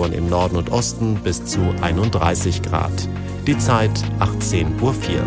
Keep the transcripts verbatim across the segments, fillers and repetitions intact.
Temperaturen im Norden und Osten bis zu einunddreißig Grad. Die Zeit achtzehn Uhr vier.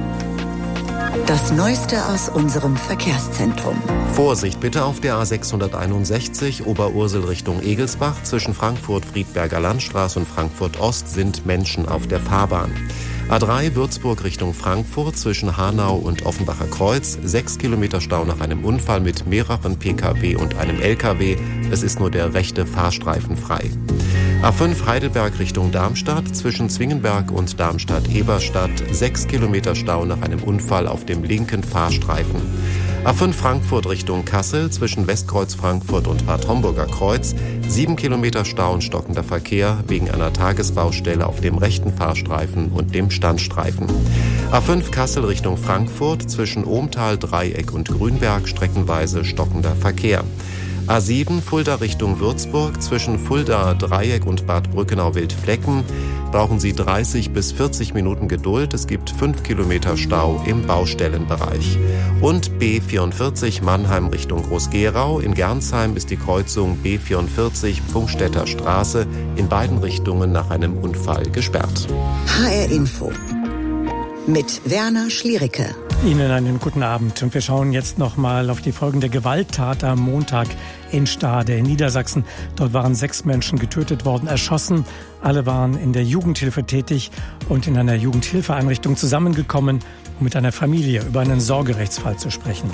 Das Neueste aus unserem Verkehrszentrum. Vorsicht bitte auf der A sechshunderteinundsechzig Oberursel Richtung Egelsbach. Zwischen Frankfurt-Friedberger Landstraße und Frankfurt-Ost sind Menschen auf der Fahrbahn. A drei Würzburg Richtung Frankfurt zwischen Hanau und Offenbacher Kreuz. Sechs Kilometer Stau nach einem Unfall mit mehreren Pkw und einem L K W. Es ist nur der rechte Fahrstreifen frei. A fünf Heidelberg Richtung Darmstadt zwischen Zwingenberg und Darmstadt-Eberstadt. Sechs Kilometer Stau nach einem Unfall auf dem linken Fahrstreifen. A fünf Frankfurt Richtung Kassel zwischen Westkreuz Frankfurt und Bad Homburger Kreuz. Sieben Kilometer Stau und stockender Verkehr wegen einer Tagesbaustelle auf dem rechten Fahrstreifen und dem Standstreifen. A fünf Kassel Richtung Frankfurt zwischen Ohmtal, Dreieck und Grünberg streckenweise stockender Verkehr. A sieben Fulda Richtung Würzburg zwischen Fulda, Dreieck und Bad Brückenau-Wildflecken brauchen Sie dreißig bis vierzig Minuten Geduld. Es gibt fünf Kilometer Stau im Baustellenbereich. Und B vierundvierzig Mannheim Richtung Groß-Gerau. In Gernsheim ist die Kreuzung B vierundvierzig Pfungstädter Straße in beiden Richtungen nach einem Unfall gesperrt. H R Info mit Werner Schliericke. Ihnen einen guten Abend und wir schauen jetzt noch mal auf die Folgen der Gewalttat am Montag in Stade in Niedersachsen. Dort waren sechs Menschen getötet worden, erschossen. Alle waren in der Jugendhilfe tätig und in einer Jugendhilfeeinrichtung zusammengekommen, um mit einer Familie über einen Sorgerechtsfall zu sprechen.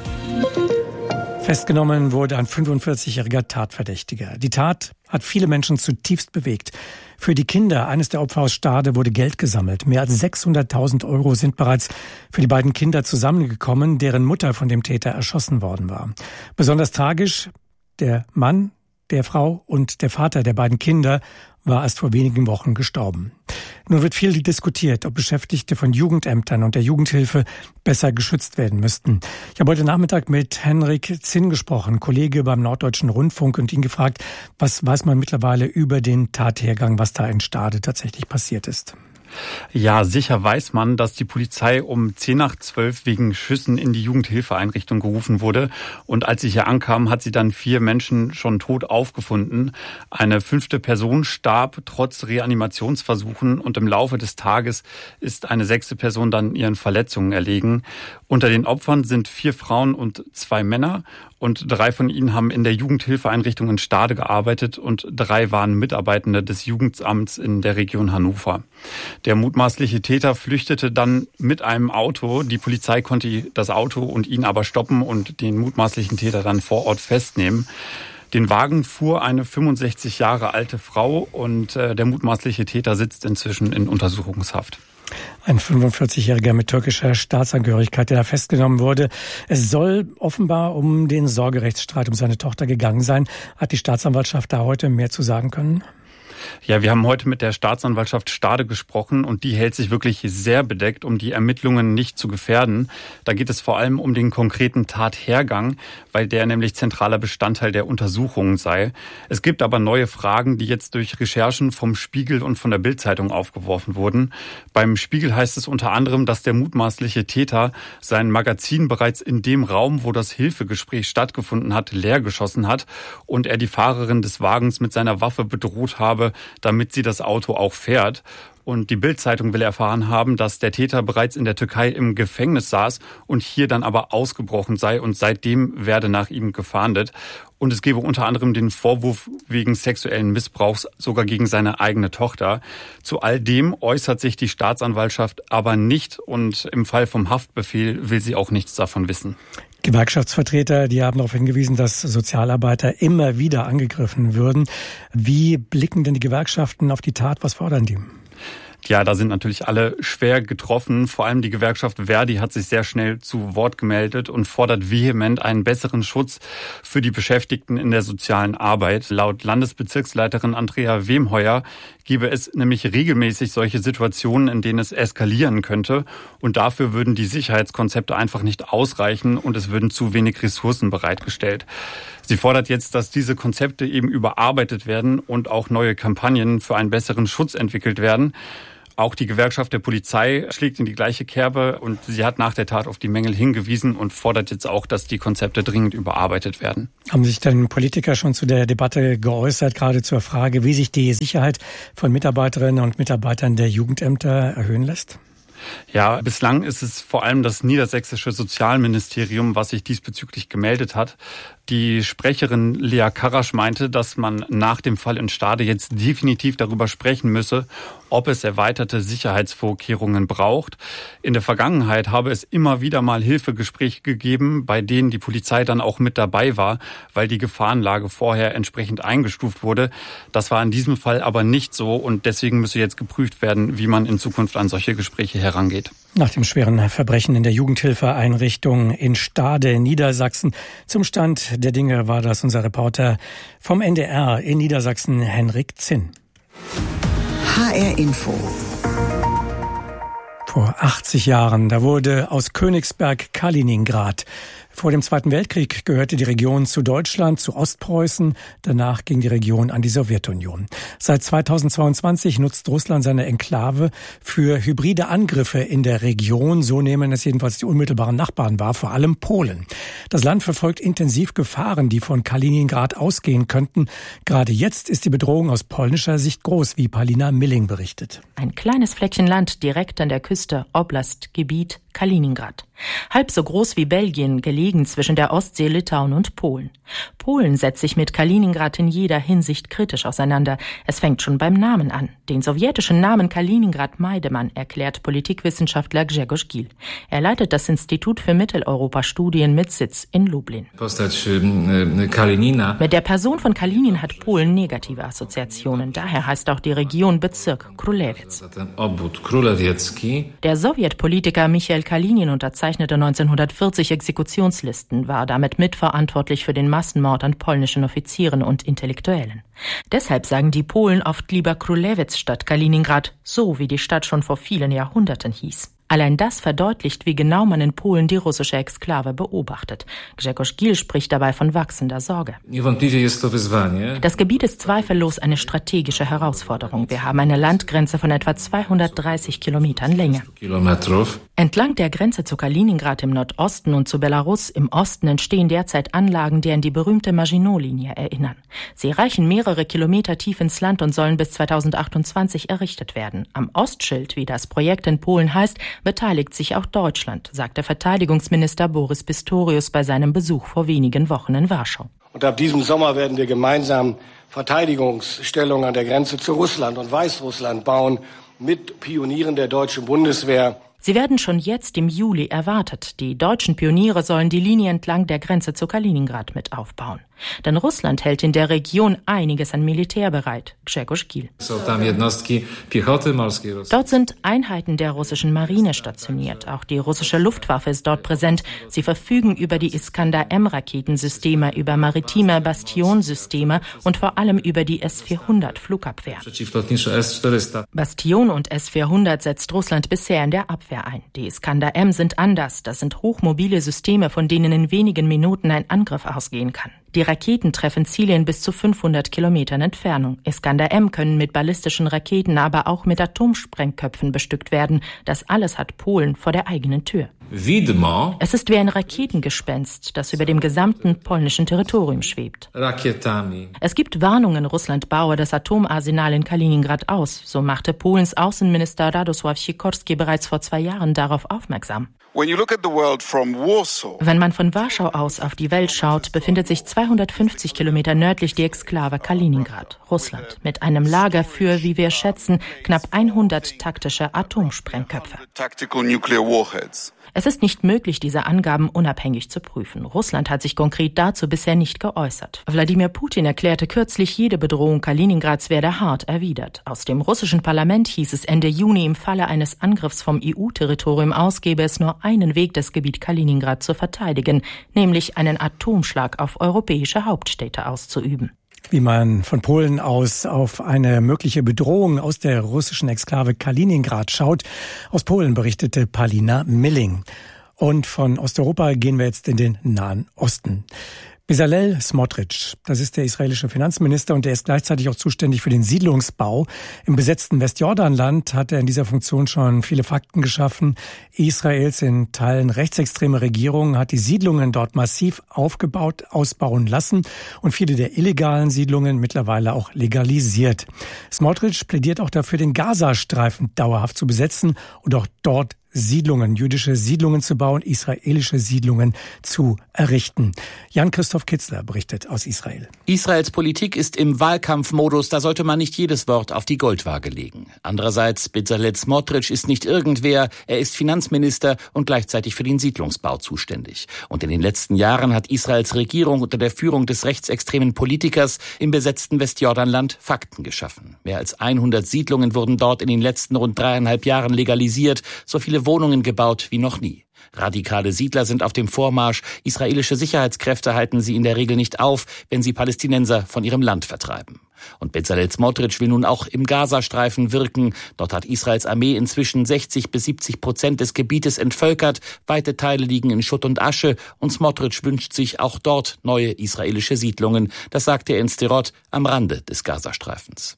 Festgenommen wurde ein fünfundvierzigjähriger Tatverdächtiger. Die Tat hat viele Menschen zutiefst bewegt. Für die Kinder eines der Opfer aus Stade wurde Geld gesammelt. Mehr als sechshunderttausend Euro sind bereits für die beiden Kinder zusammengekommen, deren Mutter von dem Täter erschossen worden war. Besonders tragisch, der Mann der Frau und der Vater der beiden Kinder war erst vor wenigen Wochen gestorben. Nun wird viel diskutiert, ob Beschäftigte von Jugendämtern und der Jugendhilfe besser geschützt werden müssten. Ich habe heute Nachmittag mit Henrik Zinn gesprochen, Kollege beim Norddeutschen Rundfunk, und ihn gefragt, was weiß man mittlerweile über den Tathergang, was da in Stade tatsächlich passiert ist. Ja, sicher weiß man, dass die Polizei um zehn nach zwölf wegen Schüssen in die Jugendhilfeeinrichtung gerufen wurde. Und als sie hier ankam, hat sie dann vier Menschen schon tot aufgefunden. Eine fünfte Person starb trotz Reanimationsversuchen und im Laufe des Tages ist eine sechste Person dann ihren Verletzungen erlegen. Unter den Opfern sind vier Frauen und zwei Männer. Und drei von ihnen haben in der Jugendhilfeeinrichtung in Stade gearbeitet und drei waren Mitarbeitende des Jugendamts in der Region Hannover. Der mutmaßliche Täter flüchtete dann mit einem Auto. Die Polizei konnte das Auto und ihn aber stoppen und den mutmaßlichen Täter dann vor Ort festnehmen. Den Wagen fuhr eine fünfundsechzig Jahre alte Frau und äh, der mutmaßliche Täter sitzt inzwischen in Untersuchungshaft. Ein fünfundvierzigjähriger mit türkischer Staatsangehörigkeit, der da festgenommen wurde. Es soll offenbar um den Sorgerechtsstreit um seine Tochter gegangen sein. Hat die Staatsanwaltschaft da heute mehr zu sagen können? Ja, wir haben heute mit der Staatsanwaltschaft Stade gesprochen und die hält sich wirklich sehr bedeckt, um die Ermittlungen nicht zu gefährden. Da geht es vor allem um den konkreten Tathergang, weil der nämlich zentraler Bestandteil der Untersuchungen sei. Es gibt aber neue Fragen, die jetzt durch Recherchen vom Spiegel und von der Bild-Zeitung aufgeworfen wurden. Beim Spiegel heißt es unter anderem, dass der mutmaßliche Täter sein Magazin bereits in dem Raum, wo das Hilfegespräch stattgefunden hat, leer geschossen hat und er die Fahrerin des Wagens mit seiner Waffe bedroht habe, damit sie das Auto auch fährt. Und die Bild-Zeitung will erfahren haben, dass der Täter bereits in der Türkei im Gefängnis saß und hier dann aber ausgebrochen sei und seitdem werde nach ihm gefahndet. Und es gebe unter anderem den Vorwurf wegen sexuellen Missbrauchs sogar gegen seine eigene Tochter. Zu all dem äußert sich die Staatsanwaltschaft aber nicht und im Fall vom Haftbefehl will sie auch nichts davon wissen. Gewerkschaftsvertreter, die haben darauf hingewiesen, dass Sozialarbeiter immer wieder angegriffen würden. Wie blicken denn die Gewerkschaften auf die Tat? Was fordern die? Ja, da sind natürlich alle schwer getroffen. Vor allem die Gewerkschaft Verdi hat sich sehr schnell zu Wort gemeldet und fordert vehement einen besseren Schutz für die Beschäftigten in der sozialen Arbeit. Laut Landesbezirksleiterin Andrea Wemheuer gäbe es nämlich regelmäßig solche Situationen, in denen es eskalieren könnte. Und dafür würden die Sicherheitskonzepte einfach nicht ausreichen und es würden zu wenig Ressourcen bereitgestellt. Sie fordert jetzt, dass diese Konzepte eben überarbeitet werden und auch neue Kampagnen für einen besseren Schutz entwickelt werden. Auch die Gewerkschaft der Polizei schlägt in die gleiche Kerbe und sie hat nach der Tat auf die Mängel hingewiesen und fordert jetzt auch, dass die Konzepte dringend überarbeitet werden. Haben sich denn Politiker schon zu der Debatte geäußert, gerade zur Frage, wie sich die Sicherheit von Mitarbeiterinnen und Mitarbeitern der Jugendämter erhöhen lässt? Ja, bislang ist es vor allem das niedersächsische Sozialministerium, was sich diesbezüglich gemeldet hat. Die Sprecherin Lea Karasch meinte, dass man nach dem Fall in Stade jetzt definitiv darüber sprechen müsse, ob es erweiterte Sicherheitsvorkehrungen braucht. In der Vergangenheit habe es immer wieder mal Hilfegespräche gegeben, bei denen die Polizei dann auch mit dabei war, weil die Gefahrenlage vorher entsprechend eingestuft wurde. Das war in diesem Fall aber nicht so und deswegen müsse jetzt geprüft werden, wie man in Zukunft an solche Gespräche herangeht. Nach dem schweren Verbrechen in der Jugendhilfeeinrichtung in Stade, Niedersachsen. Zum Stand der Dinge war das unser Reporter vom N D R in Niedersachsen, Henrik Zinn. H R Info. Vor achtzig Jahren, da wurde aus Königsberg Kaliningrad. Vor dem Zweiten Weltkrieg gehörte die Region zu Deutschland, zu Ostpreußen. Danach ging die Region an die Sowjetunion. Seit zweitausendzweiundzwanzig nutzt Russland seine Enklave für hybride Angriffe in der Region. So nehmen es jedenfalls die unmittelbaren Nachbarn wahr, vor allem Polen. Das Land verfolgt intensiv Gefahren, die von Kaliningrad ausgehen könnten. Gerade jetzt ist die Bedrohung aus polnischer Sicht groß, wie Palina Milling berichtet. Ein kleines Fleckchen Land direkt an der Küste, Oblastgebiet Kaliningrad. Halb so groß wie Belgien, gelegen zwischen der Ostsee, Litauen und Polen. Polen setzt sich mit Kaliningrad in jeder Hinsicht kritisch auseinander. Es fängt schon beim Namen an. Den sowjetischen Namen Kaliningrad meide man, erklärt Politikwissenschaftler Grzegorz Gil. Er leitet das Institut für Mitteleuropa-Studien mit Sitz in Lublin. Mit der Person von Kalinin hat Polen negative Assoziationen. Daher heißt auch die Region Bezirk Królewicz. Der Sowjetpolitiker Michail Kalinin unterzeichnete neunzehnhundertvierzig Exekutionslisten, war damit mitverantwortlich für den Massenmord an polnischen Offizieren und Intellektuellen. Deshalb sagen die Polen oft lieber Królewicz statt Kaliningrad, so wie die Stadt schon vor vielen Jahrhunderten hieß. Allein das verdeutlicht, wie genau man in Polen die russische Exklave beobachtet. Grzegorz Gil spricht dabei von wachsender Sorge. Das Gebiet ist zweifellos eine strategische Herausforderung. Wir haben eine Landgrenze von etwa zweihundertdreißig Kilometern Länge. Entlang der Grenze zu Kaliningrad im Nordosten und zu Belarus im Osten entstehen derzeit Anlagen, die an die berühmte Maginot-Linie erinnern. Sie reichen mehrere Kilometer tief ins Land und sollen bis zweitausendachtundzwanzig errichtet werden. Am Ostschild, wie das Projekt in Polen heißt, beteiligt sich auch Deutschland, sagte Verteidigungsminister Boris Pistorius bei seinem Besuch vor wenigen Wochen in Warschau. Und ab diesem Sommer werden wir gemeinsam Verteidigungsstellungen an der Grenze zu Russland und Weißrussland bauen, mit Pionieren der deutschen Bundeswehr. Sie werden schon jetzt im Juli erwartet. Die deutschen Pioniere sollen die Linie entlang der Grenze zu Kaliningrad mit aufbauen. Denn Russland hält in der Region einiges an Militär bereit. Grzegorz Gil. Dort sind Einheiten der russischen Marine stationiert. Auch die russische Luftwaffe ist dort präsent. Sie verfügen über die Iskander-M-Raketensysteme, über maritime Bastion-Systeme und vor allem über die S vierhundert Flugabwehr. Bastion und S vierhundert setzt Russland bisher in der Abwehr ein. Die Iskander-M sind anders. Das sind hochmobile Systeme, von denen in wenigen Minuten ein Angriff ausgehen kann. Die Raketen treffen Ziele in bis zu fünfhundert Kilometern Entfernung. Iskander-M können mit ballistischen Raketen, aber auch mit Atomsprengköpfen bestückt werden. Das alles hat Polen vor der eigenen Tür. Es ist wie ein Raketengespenst, das über dem gesamten polnischen Territorium schwebt. Es gibt Warnungen, Russland baue das Atomarsenal in Kaliningrad aus. So machte Polens Außenminister Radosław Sikorski bereits vor zwei Jahren darauf aufmerksam. Wenn man von Warschau aus auf die Welt schaut, befindet sich zweihundertfünfzig Kilometer nördlich die Exklave Kaliningrad, Russland, mit einem Lager für, wie wir schätzen, knapp hundert taktische Atomsprengköpfe. Es ist nicht möglich, diese Angaben unabhängig zu prüfen. Russland hat sich konkret dazu bisher nicht geäußert. Wladimir Putin erklärte kürzlich, jede Bedrohung Kaliningrads werde hart erwidert. Aus dem russischen Parlament hieß es Ende Juni, im Falle eines Angriffs vom E U-Territorium aus gäbe es nur einen Weg, das Gebiet Kaliningrad zu verteidigen, nämlich einen Atomschlag auf europäische Hauptstädte auszuüben. Wie man von Polen aus auf eine mögliche Bedrohung aus der russischen Exklave Kaliningrad schaut. Aus Polen berichtete Palina Milling. Und von Osteuropa gehen wir jetzt in den Nahen Osten. Bezalel Smotrich, das ist der israelische Finanzminister und der ist gleichzeitig auch zuständig für den Siedlungsbau. Im besetzten Westjordanland hat er in dieser Funktion schon viele Fakten geschaffen. Israels in Teilen rechtsextreme Regierung hat die Siedlungen dort massiv aufgebaut, ausbauen lassen und viele der illegalen Siedlungen mittlerweile auch legalisiert. Smotrich plädiert auch dafür, den Gazastreifen dauerhaft zu besetzen und auch dort Siedlungen, jüdische Siedlungen zu bauen, israelische Siedlungen zu errichten. Jan-Christoph Kitzler berichtet aus Israel. Israels Politik ist im Wahlkampfmodus, da sollte man nicht jedes Wort auf die Goldwaage legen. Andererseits, Bezalel Smotrich ist nicht irgendwer, er ist Finanzminister und gleichzeitig für den Siedlungsbau zuständig. Und in den letzten Jahren hat Israels Regierung unter der Führung des rechtsextremen Politikers im besetzten Westjordanland Fakten geschaffen. Mehr als hundert Siedlungen wurden dort in den letzten rund dreieinhalb Jahren legalisiert, so viele Wohnungen gebaut wie noch nie. Radikale Siedler sind auf dem Vormarsch. Israelische Sicherheitskräfte halten sie in der Regel nicht auf, wenn sie Palästinenser von ihrem Land vertreiben. Und Bezalel Smotrich will nun auch im Gazastreifen wirken. Dort hat Israels Armee inzwischen sechzig bis siebzig Prozent des Gebietes entvölkert. Weite Teile liegen in Schutt und Asche. Und Smotrich wünscht sich auch dort neue israelische Siedlungen. Das sagte er in Sderot am Rande des Gazastreifens.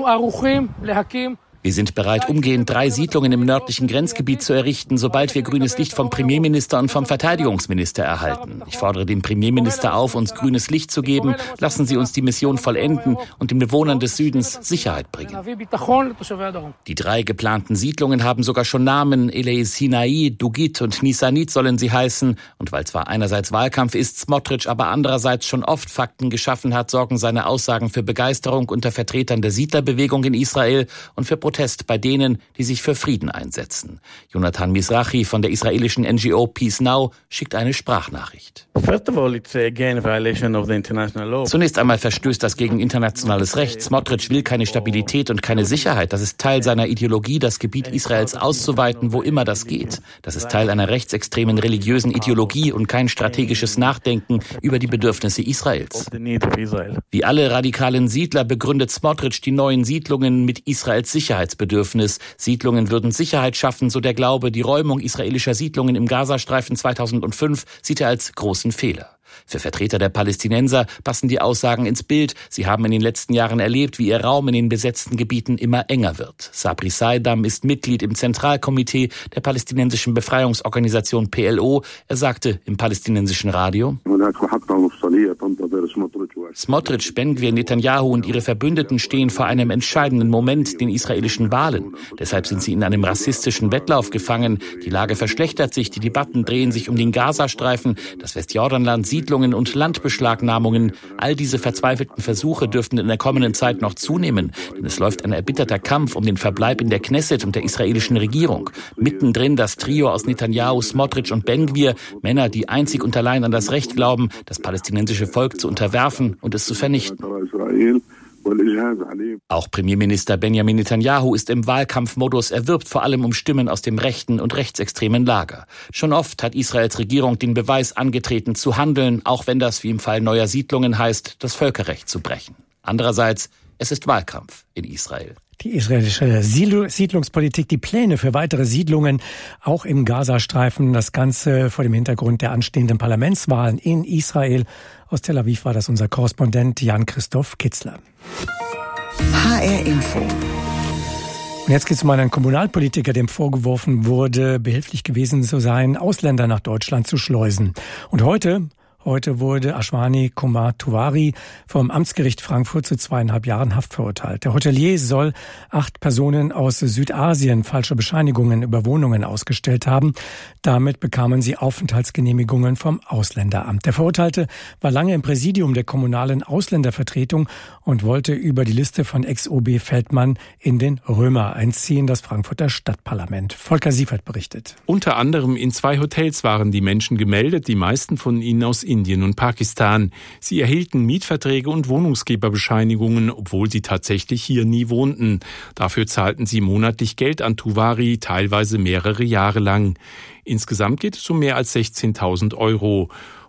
Wir sind bereit, umgehend drei Siedlungen im nördlichen Grenzgebiet zu errichten, sobald wir grünes Licht vom Premierminister und vom Verteidigungsminister erhalten. Ich fordere den Premierminister auf, uns grünes Licht zu geben. Lassen Sie uns die Mission vollenden und den Bewohnern des Südens Sicherheit bringen. Die drei geplanten Siedlungen haben sogar schon Namen. Elei Sinai, Dugit und Nisanit sollen sie heißen. Und weil zwar einerseits Wahlkampf ist, Smotrich aber andererseits schon oft Fakten geschaffen hat, sorgen seine Aussagen für Begeisterung unter Vertretern der Siedlerbewegung in Israel und für Protest bei denen, die sich für Frieden einsetzen. Jonathan Mizrahi von der israelischen N G O Peace Now schickt eine Sprachnachricht. Zunächst einmal verstößt das gegen internationales Recht. Smotrich will keine Stabilität und keine Sicherheit. Das ist Teil seiner Ideologie, das Gebiet Israels auszuweiten, wo immer das geht. Das ist Teil einer rechtsextremen religiösen Ideologie und kein strategisches Nachdenken über die Bedürfnisse Israels. Wie alle radikalen Siedler begründet Smotrich die neuen Siedlungen mit Israels Sicherheit. Sicherheitsbedürfnis. Siedlungen würden Sicherheit schaffen, so der Glaube. Die Räumung israelischer Siedlungen im Gazastreifen zweitausendfünf sieht er als großen Fehler. Für Vertreter der Palästinenser passen die Aussagen ins Bild. Sie haben in den letzten Jahren erlebt, wie ihr Raum in den besetzten Gebieten immer enger wird. Sabri Saidam ist Mitglied im Zentralkomitee der palästinensischen Befreiungsorganisation P L O. Er sagte im palästinensischen Radio: Smotrich, Ben-Gvir, Netanyahu und ihre Verbündeten stehen vor einem entscheidenden Moment, den israelischen Wahlen. Deshalb sind sie in einem rassistischen Wettlauf gefangen. Die Lage verschlechtert sich, die Debatten drehen sich um den Gazastreifen, das Westjordanland, Siedlungen und Landbeschlagnahmungen. All diese verzweifelten Versuche dürften in der kommenden Zeit noch zunehmen, denn es läuft ein erbitterter Kampf um den Verbleib in der Knesset und der israelischen Regierung. Mittendrin das Trio aus Netanyahu, Smotrich und Ben-Gvir, Männer, die einzig und allein an das Recht glauben, das palästinensische Volk zu unterwerfen und es zu vernichten. Auch Premierminister Benjamin Netanyahu ist im Wahlkampfmodus. Er wirbt vor allem um Stimmen aus dem rechten und rechtsextremen Lager. Schon oft hat Israels Regierung den Beweis angetreten, zu handeln, auch wenn das wie im Fall neuer Siedlungen heißt, das Völkerrecht zu brechen. Andererseits, es ist Wahlkampf in Israel. Die israelische Siedlungspolitik, die Pläne für weitere Siedlungen, auch im Gazastreifen, das Ganze vor dem Hintergrund der anstehenden Parlamentswahlen in Israel. Aus Tel Aviv war das unser Korrespondent Jan-Christoph Kitzler. H R Info. Und jetzt geht es um einen Kommunalpolitiker, dem vorgeworfen wurde, behilflich gewesen zu sein, Ausländer nach Deutschland zu schleusen. Und heute... Heute wurde Ashwani Kumar Tiwari vom Amtsgericht Frankfurt zu zweieinhalb Jahren Haft verurteilt. Der Hotelier soll acht Personen aus Südasien falsche Bescheinigungen über Wohnungen ausgestellt haben. Damit bekamen sie Aufenthaltsgenehmigungen vom Ausländeramt. Der Verurteilte war lange im Präsidium der kommunalen Ausländervertretung und wollte über die Liste von Ex-O B Feldmann in den Römer einziehen, das Frankfurter Stadtparlament. Volker Siefert berichtet. Unter anderem in zwei Hotels waren die Menschen gemeldet, die meisten von ihnen aus Indien und Pakistan. Sie erhielten Mietverträge und Wohnungsgeberbescheinigungen, obwohl sie tatsächlich hier nie wohnten. Dafür zahlten sie monatlich Geld an Tiwari, teilweise mehrere Jahre lang. Insgesamt geht es um mehr als sechzehntausend Euro.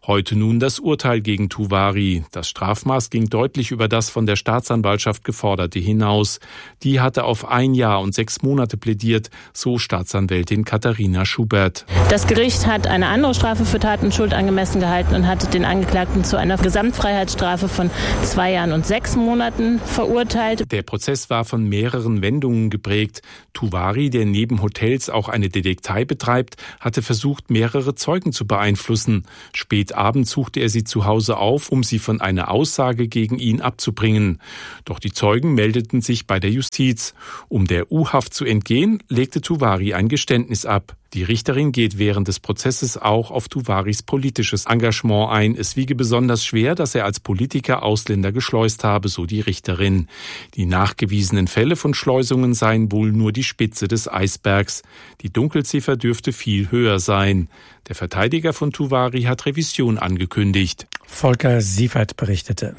Heute nun das Urteil gegen Tuvari. Das Strafmaß ging deutlich über das von der Staatsanwaltschaft geforderte hinaus. Die hatte auf ein Jahr und sechs Monate plädiert, so Staatsanwältin Katharina Schubert. Das Gericht hat eine andere Strafe für Tat und Schuld angemessen gehalten und hat den Angeklagten zu einer Gesamtfreiheitsstrafe von zwei Jahren und sechs Monaten verurteilt. Der Prozess war von mehreren Wendungen geprägt. Tuvari, der neben Hotels auch eine Detektei betreibt, hatte versucht, mehrere Zeugen zu beeinflussen. Spät abends suchte er sie zu Hause auf, um sie von einer Aussage gegen ihn abzubringen. Doch die Zeugen meldeten sich bei der Justiz. Um der U-Haft zu entgehen, legte Tuvari ein Geständnis ab. Die Richterin geht während des Prozesses auch auf Tuvaris politisches Engagement ein. Es wiege besonders schwer, dass er als Politiker Ausländer geschleust habe, so die Richterin. Die nachgewiesenen Fälle von Schleusungen seien wohl nur die Spitze des Eisbergs. Die Dunkelziffer dürfte viel höher sein. Der Verteidiger von Tuvari hat Revision angekündigt. Volker Siefert berichtete.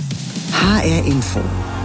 H R Info.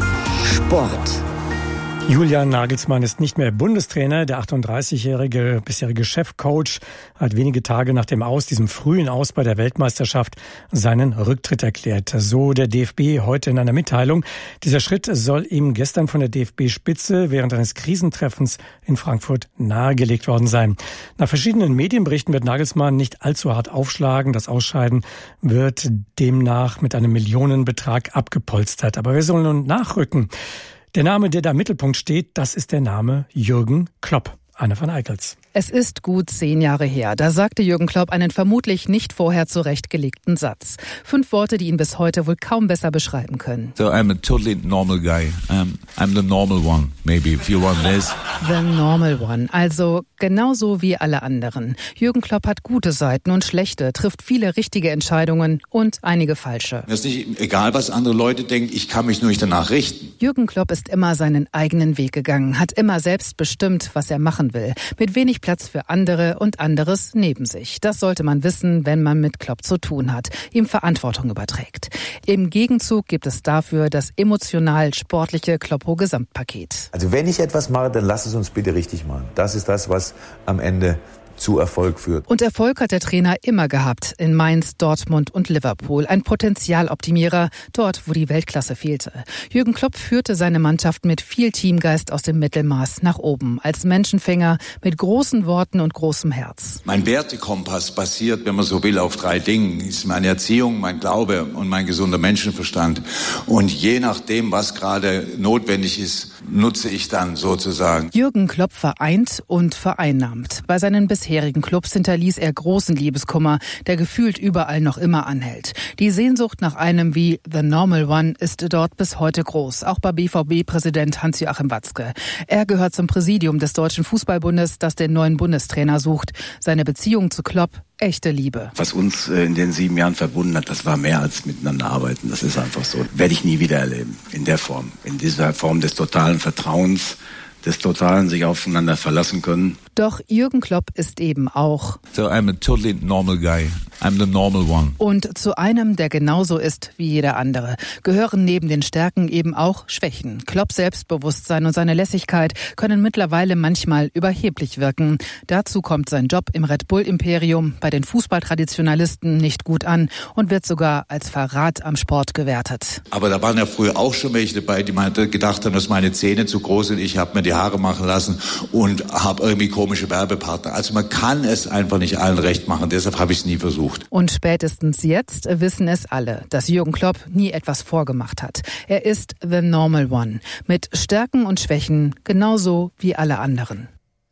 Sport. Julian Nagelsmann ist nicht mehr Bundestrainer. Der achtunddreißigjährige bisherige Chefcoach hat wenige Tage nach dem Aus, diesem frühen Aus bei der Weltmeisterschaft, seinen Rücktritt erklärt. So der D F B heute in einer Mitteilung. Dieser Schritt soll ihm gestern von der D F B-Spitze während eines Krisentreffens in Frankfurt nahegelegt worden sein. Nach verschiedenen Medienberichten wird Nagelsmann nicht allzu hart aufschlagen. Das Ausscheiden wird demnach mit einem Millionenbetrag abgepolstert. Aber wer soll nun nachrücken? Der Name, der da im Mittelpunkt steht, das ist der Name Jürgen Klopp. Anne van Eickels. Es ist gut zehn Jahre her. Da sagte Jürgen Klopp einen vermutlich nicht vorher zurechtgelegten Satz. Fünf Worte, die ihn bis heute wohl kaum besser beschreiben können. So I'm a totally normal guy. Um, I'm the normal one, maybe, if you want this. The normal one, also genauso wie alle anderen. Jürgen Klopp hat gute Seiten und schlechte, trifft viele richtige Entscheidungen und einige falsche. Es ist nicht egal, was andere Leute denken, ich kann mich nur nicht danach richten. Jürgen Klopp ist immer seinen eigenen Weg gegangen, hat immer selbst bestimmt, was er machen will. Mit wenig Platz für andere und anderes neben sich. Das sollte man wissen, wenn man mit Klopp zu tun hat, ihm Verantwortung überträgt. Im Gegenzug gibt es dafür das emotional-sportliche Kloppo-Gesamtpaket. Also wenn ich etwas mache, dann lass es uns bitte richtig machen. Das ist das, was am Ende zu Erfolg führt. Und Erfolg hat der Trainer immer gehabt. In Mainz, Dortmund und Liverpool. Ein Potenzialoptimierer, dort, wo die Weltklasse fehlte. Jürgen Klopp führte seine Mannschaft mit viel Teamgeist aus dem Mittelmaß nach oben. Als Menschenfänger mit großen Worten und großem Herz. Mein Wertekompass basiert, wenn man so will, auf drei Dingen. Das ist meine Erziehung, mein Glaube und mein gesunder Menschenverstand. Und je nachdem, was gerade notwendig ist, nutze ich dann sozusagen. Jürgen Klopp vereint und vereinnahmt. Bei seinen bisherigen Clubs hinterließ er großen Liebeskummer, der gefühlt überall noch immer anhält. Die Sehnsucht nach einem wie The Normal One ist dort bis heute groß, auch bei B V B-Präsident Hans-Joachim Watzke. Er gehört zum Präsidium des Deutschen Fußballbundes, das den neuen Bundestrainer sucht. Seine Beziehung zu Klopp, echte Liebe. Was uns in den sieben Jahren verbunden hat, das war mehr als miteinander arbeiten. Das ist einfach so. Werde ich nie wieder erleben. In der Form. In dieser Form des totalen Vertrauens, des totalen sich aufeinander verlassen können. Doch Jürgen Klopp ist eben auch So I'm a totally normal guy. I'm the normal one. Und zu einem, der genauso ist wie jeder andere, gehören neben den Stärken eben auch Schwächen. Klopps Selbstbewusstsein und seine Lässigkeit können mittlerweile manchmal überheblich wirken. Dazu kommt sein Job im Red Bull-Imperium bei den Fußballtraditionalisten nicht gut an und wird sogar als Verrat am Sport gewertet. Aber da waren ja früher auch schon welche dabei, die gedacht haben, dass meine Zähne zu groß sind. Ich habe mir die Haare machen lassen und habe irgendwie komische Werbepartner. Also man kann es einfach nicht allen recht machen. Deshalb habe ich es nie versucht. Und spätestens jetzt wissen es alle, dass Jürgen Klopp nie etwas vorgemacht hat. Er ist the normal one. Mit Stärken und Schwächen genauso wie alle anderen.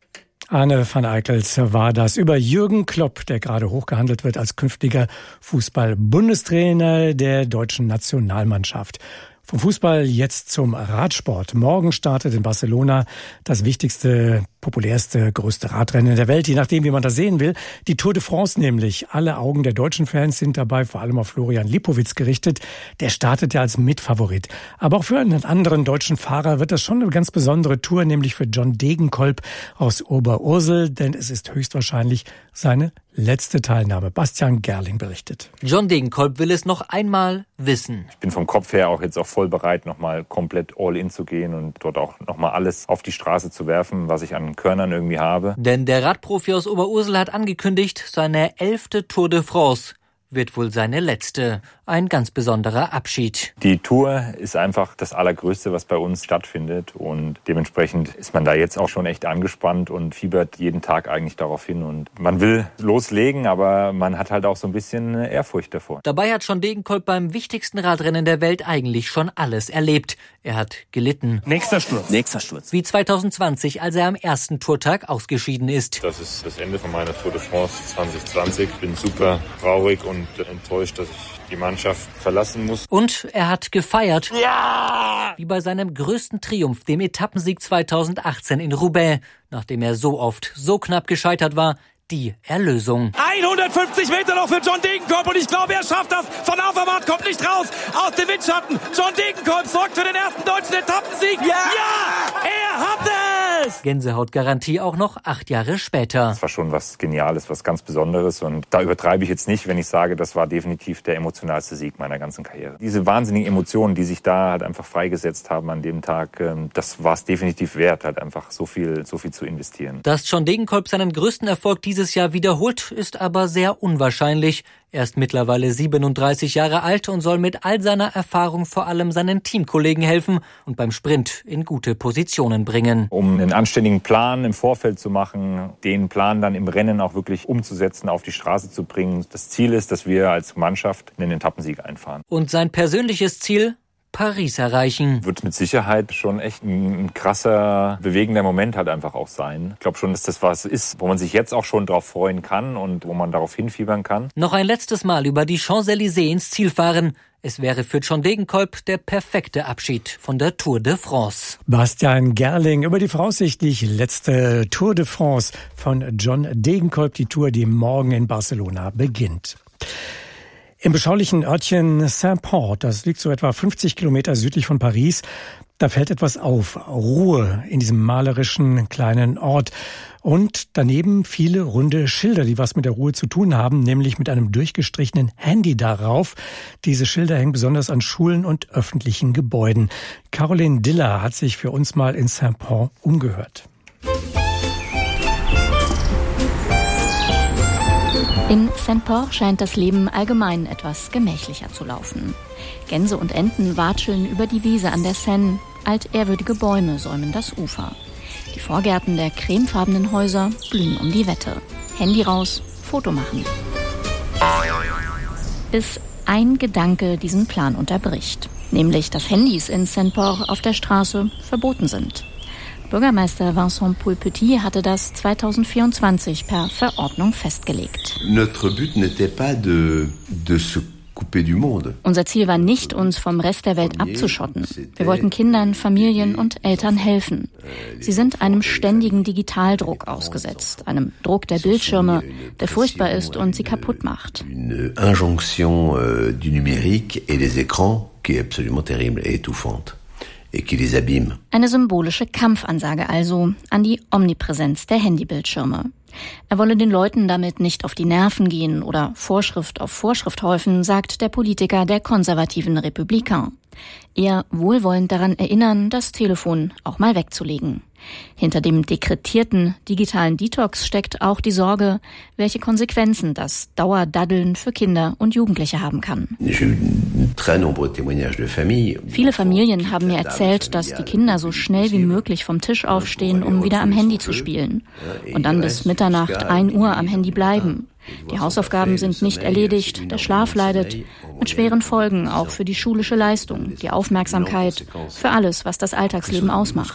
Anne van Eickels war das über Jürgen Klopp, der gerade hochgehandelt wird als künftiger Fußball-Bundestrainer der deutschen Nationalmannschaft. Vom Fußball jetzt zum Radsport. Morgen startet in Barcelona das wichtigste, populärste, größte Radrennen der Welt, je nachdem, wie man das sehen will. Die Tour de France nämlich. Alle Augen der deutschen Fans sind dabei, vor allem auf Florian Lipowitz gerichtet. Der startet ja als Mitfavorit. Aber auch für einen anderen deutschen Fahrer wird das schon eine ganz besondere Tour, nämlich für John Degenkolb aus Oberursel, denn es ist höchstwahrscheinlich seine letzte Teilnahme. Bastian Gerling berichtet. John Degenkolb will es noch einmal wissen. Ich bin vom Kopf her auch jetzt auch voll bereit, nochmal komplett all in zu gehen und dort auch nochmal alles auf die Straße zu werfen, was ich an Körnern irgendwie habe. Denn der Radprofi aus Oberursel hat angekündigt, seine elfte Tour de France wird wohl seine letzte. Ein ganz besonderer Abschied. Die Tour ist einfach das Allergrößte, was bei uns stattfindet. Und dementsprechend ist man da jetzt auch schon echt angespannt und fiebert jeden Tag eigentlich darauf hin. Und man will loslegen, aber man hat halt auch so ein bisschen Ehrfurcht davor. Dabei hat John Degenkolb beim wichtigsten Radrennen der Welt eigentlich schon alles erlebt. Er hat gelitten. Nächster Sturz. Nächster Sturz. Wie zwanzig zwanzig, als er am ersten Tourtag ausgeschieden ist. Das ist das Ende von meiner Tour de France zwanzig zwanzig. Ich bin super traurig und enttäuscht, dass ich die Mannschaft verlassen muss. Und er hat gefeiert. Ja! Wie bei seinem größten Triumph, dem Etappensieg zweitausendachtzehn in Roubaix. Nachdem er so oft, so knapp gescheitert war, die Erlösung. hundertfünfzig Meter noch für John Degenkolb und ich glaube, er schafft das. Von Avermaet kommt nicht raus. Aus dem Windschatten. John Degenkolb sorgt für den ersten deutschen Etappensieg. Ja! Ja! Er hat es! Gänsehautgarantie auch noch acht Jahre später. Das war schon was Geniales, was ganz Besonderes. Und da übertreibe ich jetzt nicht, wenn ich sage, das war definitiv der emotionalste Sieg meiner ganzen Karriere. Diese wahnsinnigen Emotionen, die sich da halt einfach freigesetzt haben an dem Tag, das war es definitiv wert, halt einfach so viel, so viel zu investieren. Dass John Degenkolb seinen größten Erfolg dieses Jahr wiederholt, ist aber sehr unwahrscheinlich. Er ist mittlerweile siebenunddreißig Jahre alt und soll mit all seiner Erfahrung vor allem seinen Teamkollegen helfen und beim Sprint in gute Positionen bringen. Um einen anständigen Plan im Vorfeld zu machen, den Plan dann im Rennen auch wirklich umzusetzen, auf die Straße zu bringen. Das Ziel ist, dass wir als Mannschaft einen Etappensieg einfahren. Und sein persönliches Ziel? Paris erreichen. Wird mit Sicherheit schon echt ein krasser, bewegender Moment halt einfach auch sein. Ich glaube schon, dass das was ist, wo man sich jetzt auch schon drauf freuen kann und wo man darauf hinfiebern kann. Noch ein letztes Mal über die Champs-Élysées ins Ziel fahren. Es wäre für John Degenkolb der perfekte Abschied von der Tour de France. Bastian Gerling über die voraussichtlich letzte Tour de France von John Degenkolb, die Tour, die morgen in Barcelona beginnt. Im beschaulichen Örtchen Saint-Port, das liegt so etwa fünfzig Kilometer südlich von Paris, da fällt etwas auf. Ruhe in diesem malerischen kleinen Ort. Und daneben viele runde Schilder, die was mit der Ruhe zu tun haben, nämlich mit einem durchgestrichenen Handy darauf. Diese Schilder hängen besonders an Schulen und öffentlichen Gebäuden. Caroline Diller hat sich für uns mal in Saint-Port umgehört. In Saint-Port scheint das Leben allgemein etwas gemächlicher zu laufen. Gänse und Enten watscheln über die Wiese an der Seine. Altehrwürdige Bäume säumen das Ufer. Die Vorgärten der cremefarbenen Häuser blühen um die Wette. Handy raus, Foto machen. Bis ein Gedanke diesen Plan unterbricht. Nämlich, dass Handys in Saint-Port auf der Straße verboten sind. Bürgermeister Vincent Poulpetit hatte das zweitausendvierundzwanzig per Verordnung festgelegt. Notre but n'était pas de, de se couper du monde. Unser Ziel war nicht, uns vom Rest der Welt abzuschotten. Wir wollten Kindern, Familien und Eltern helfen. Sie sind einem ständigen Digitaldruck ausgesetzt, einem Druck der Bildschirme, der furchtbar ist und sie kaputt macht. Une injonction euh, du numérique et des écrans qui est absolument terrible et étouffante. Eine symbolische Kampfansage also an die Omnipräsenz der Handybildschirme. Er wolle den Leuten damit nicht auf die Nerven gehen oder Vorschrift auf Vorschrift häufen, sagt der Politiker der konservativen Républicains. Eher wohlwollend daran erinnern, das Telefon auch mal wegzulegen. Hinter dem dekretierten digitalen Detox steckt auch die Sorge, welche Konsequenzen das Dauerdaddeln für Kinder und Jugendliche haben kann. Viele Familien haben mir erzählt, dass die Kinder so schnell wie möglich vom Tisch aufstehen, um wieder am Handy zu spielen. Und dann bis Mitternacht, ein Uhr am Handy bleiben. Die Hausaufgaben sind nicht erledigt, der Schlaf leidet, mit schweren Folgen auch für die schulische Leistung, die Aufmerksamkeit, für alles, was das Alltagsleben ausmacht.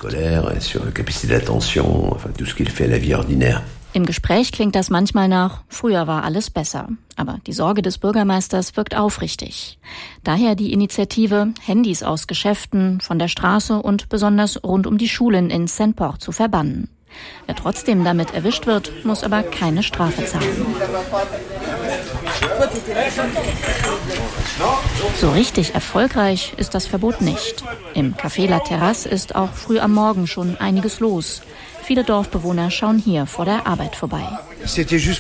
Im Gespräch klingt das manchmal nach, früher war alles besser. Aber die Sorge des Bürgermeisters wirkt aufrichtig. Daher die Initiative, Handys aus Geschäften, von der Straße und besonders rund um die Schulen in Saint-Port zu verbannen. Wer trotzdem damit erwischt wird, muss aber keine Strafe zahlen. So richtig erfolgreich ist das Verbot nicht. Im Café La Terrasse ist auch früh am Morgen schon einiges los. Viele Dorfbewohner schauen hier vor der Arbeit vorbei. Das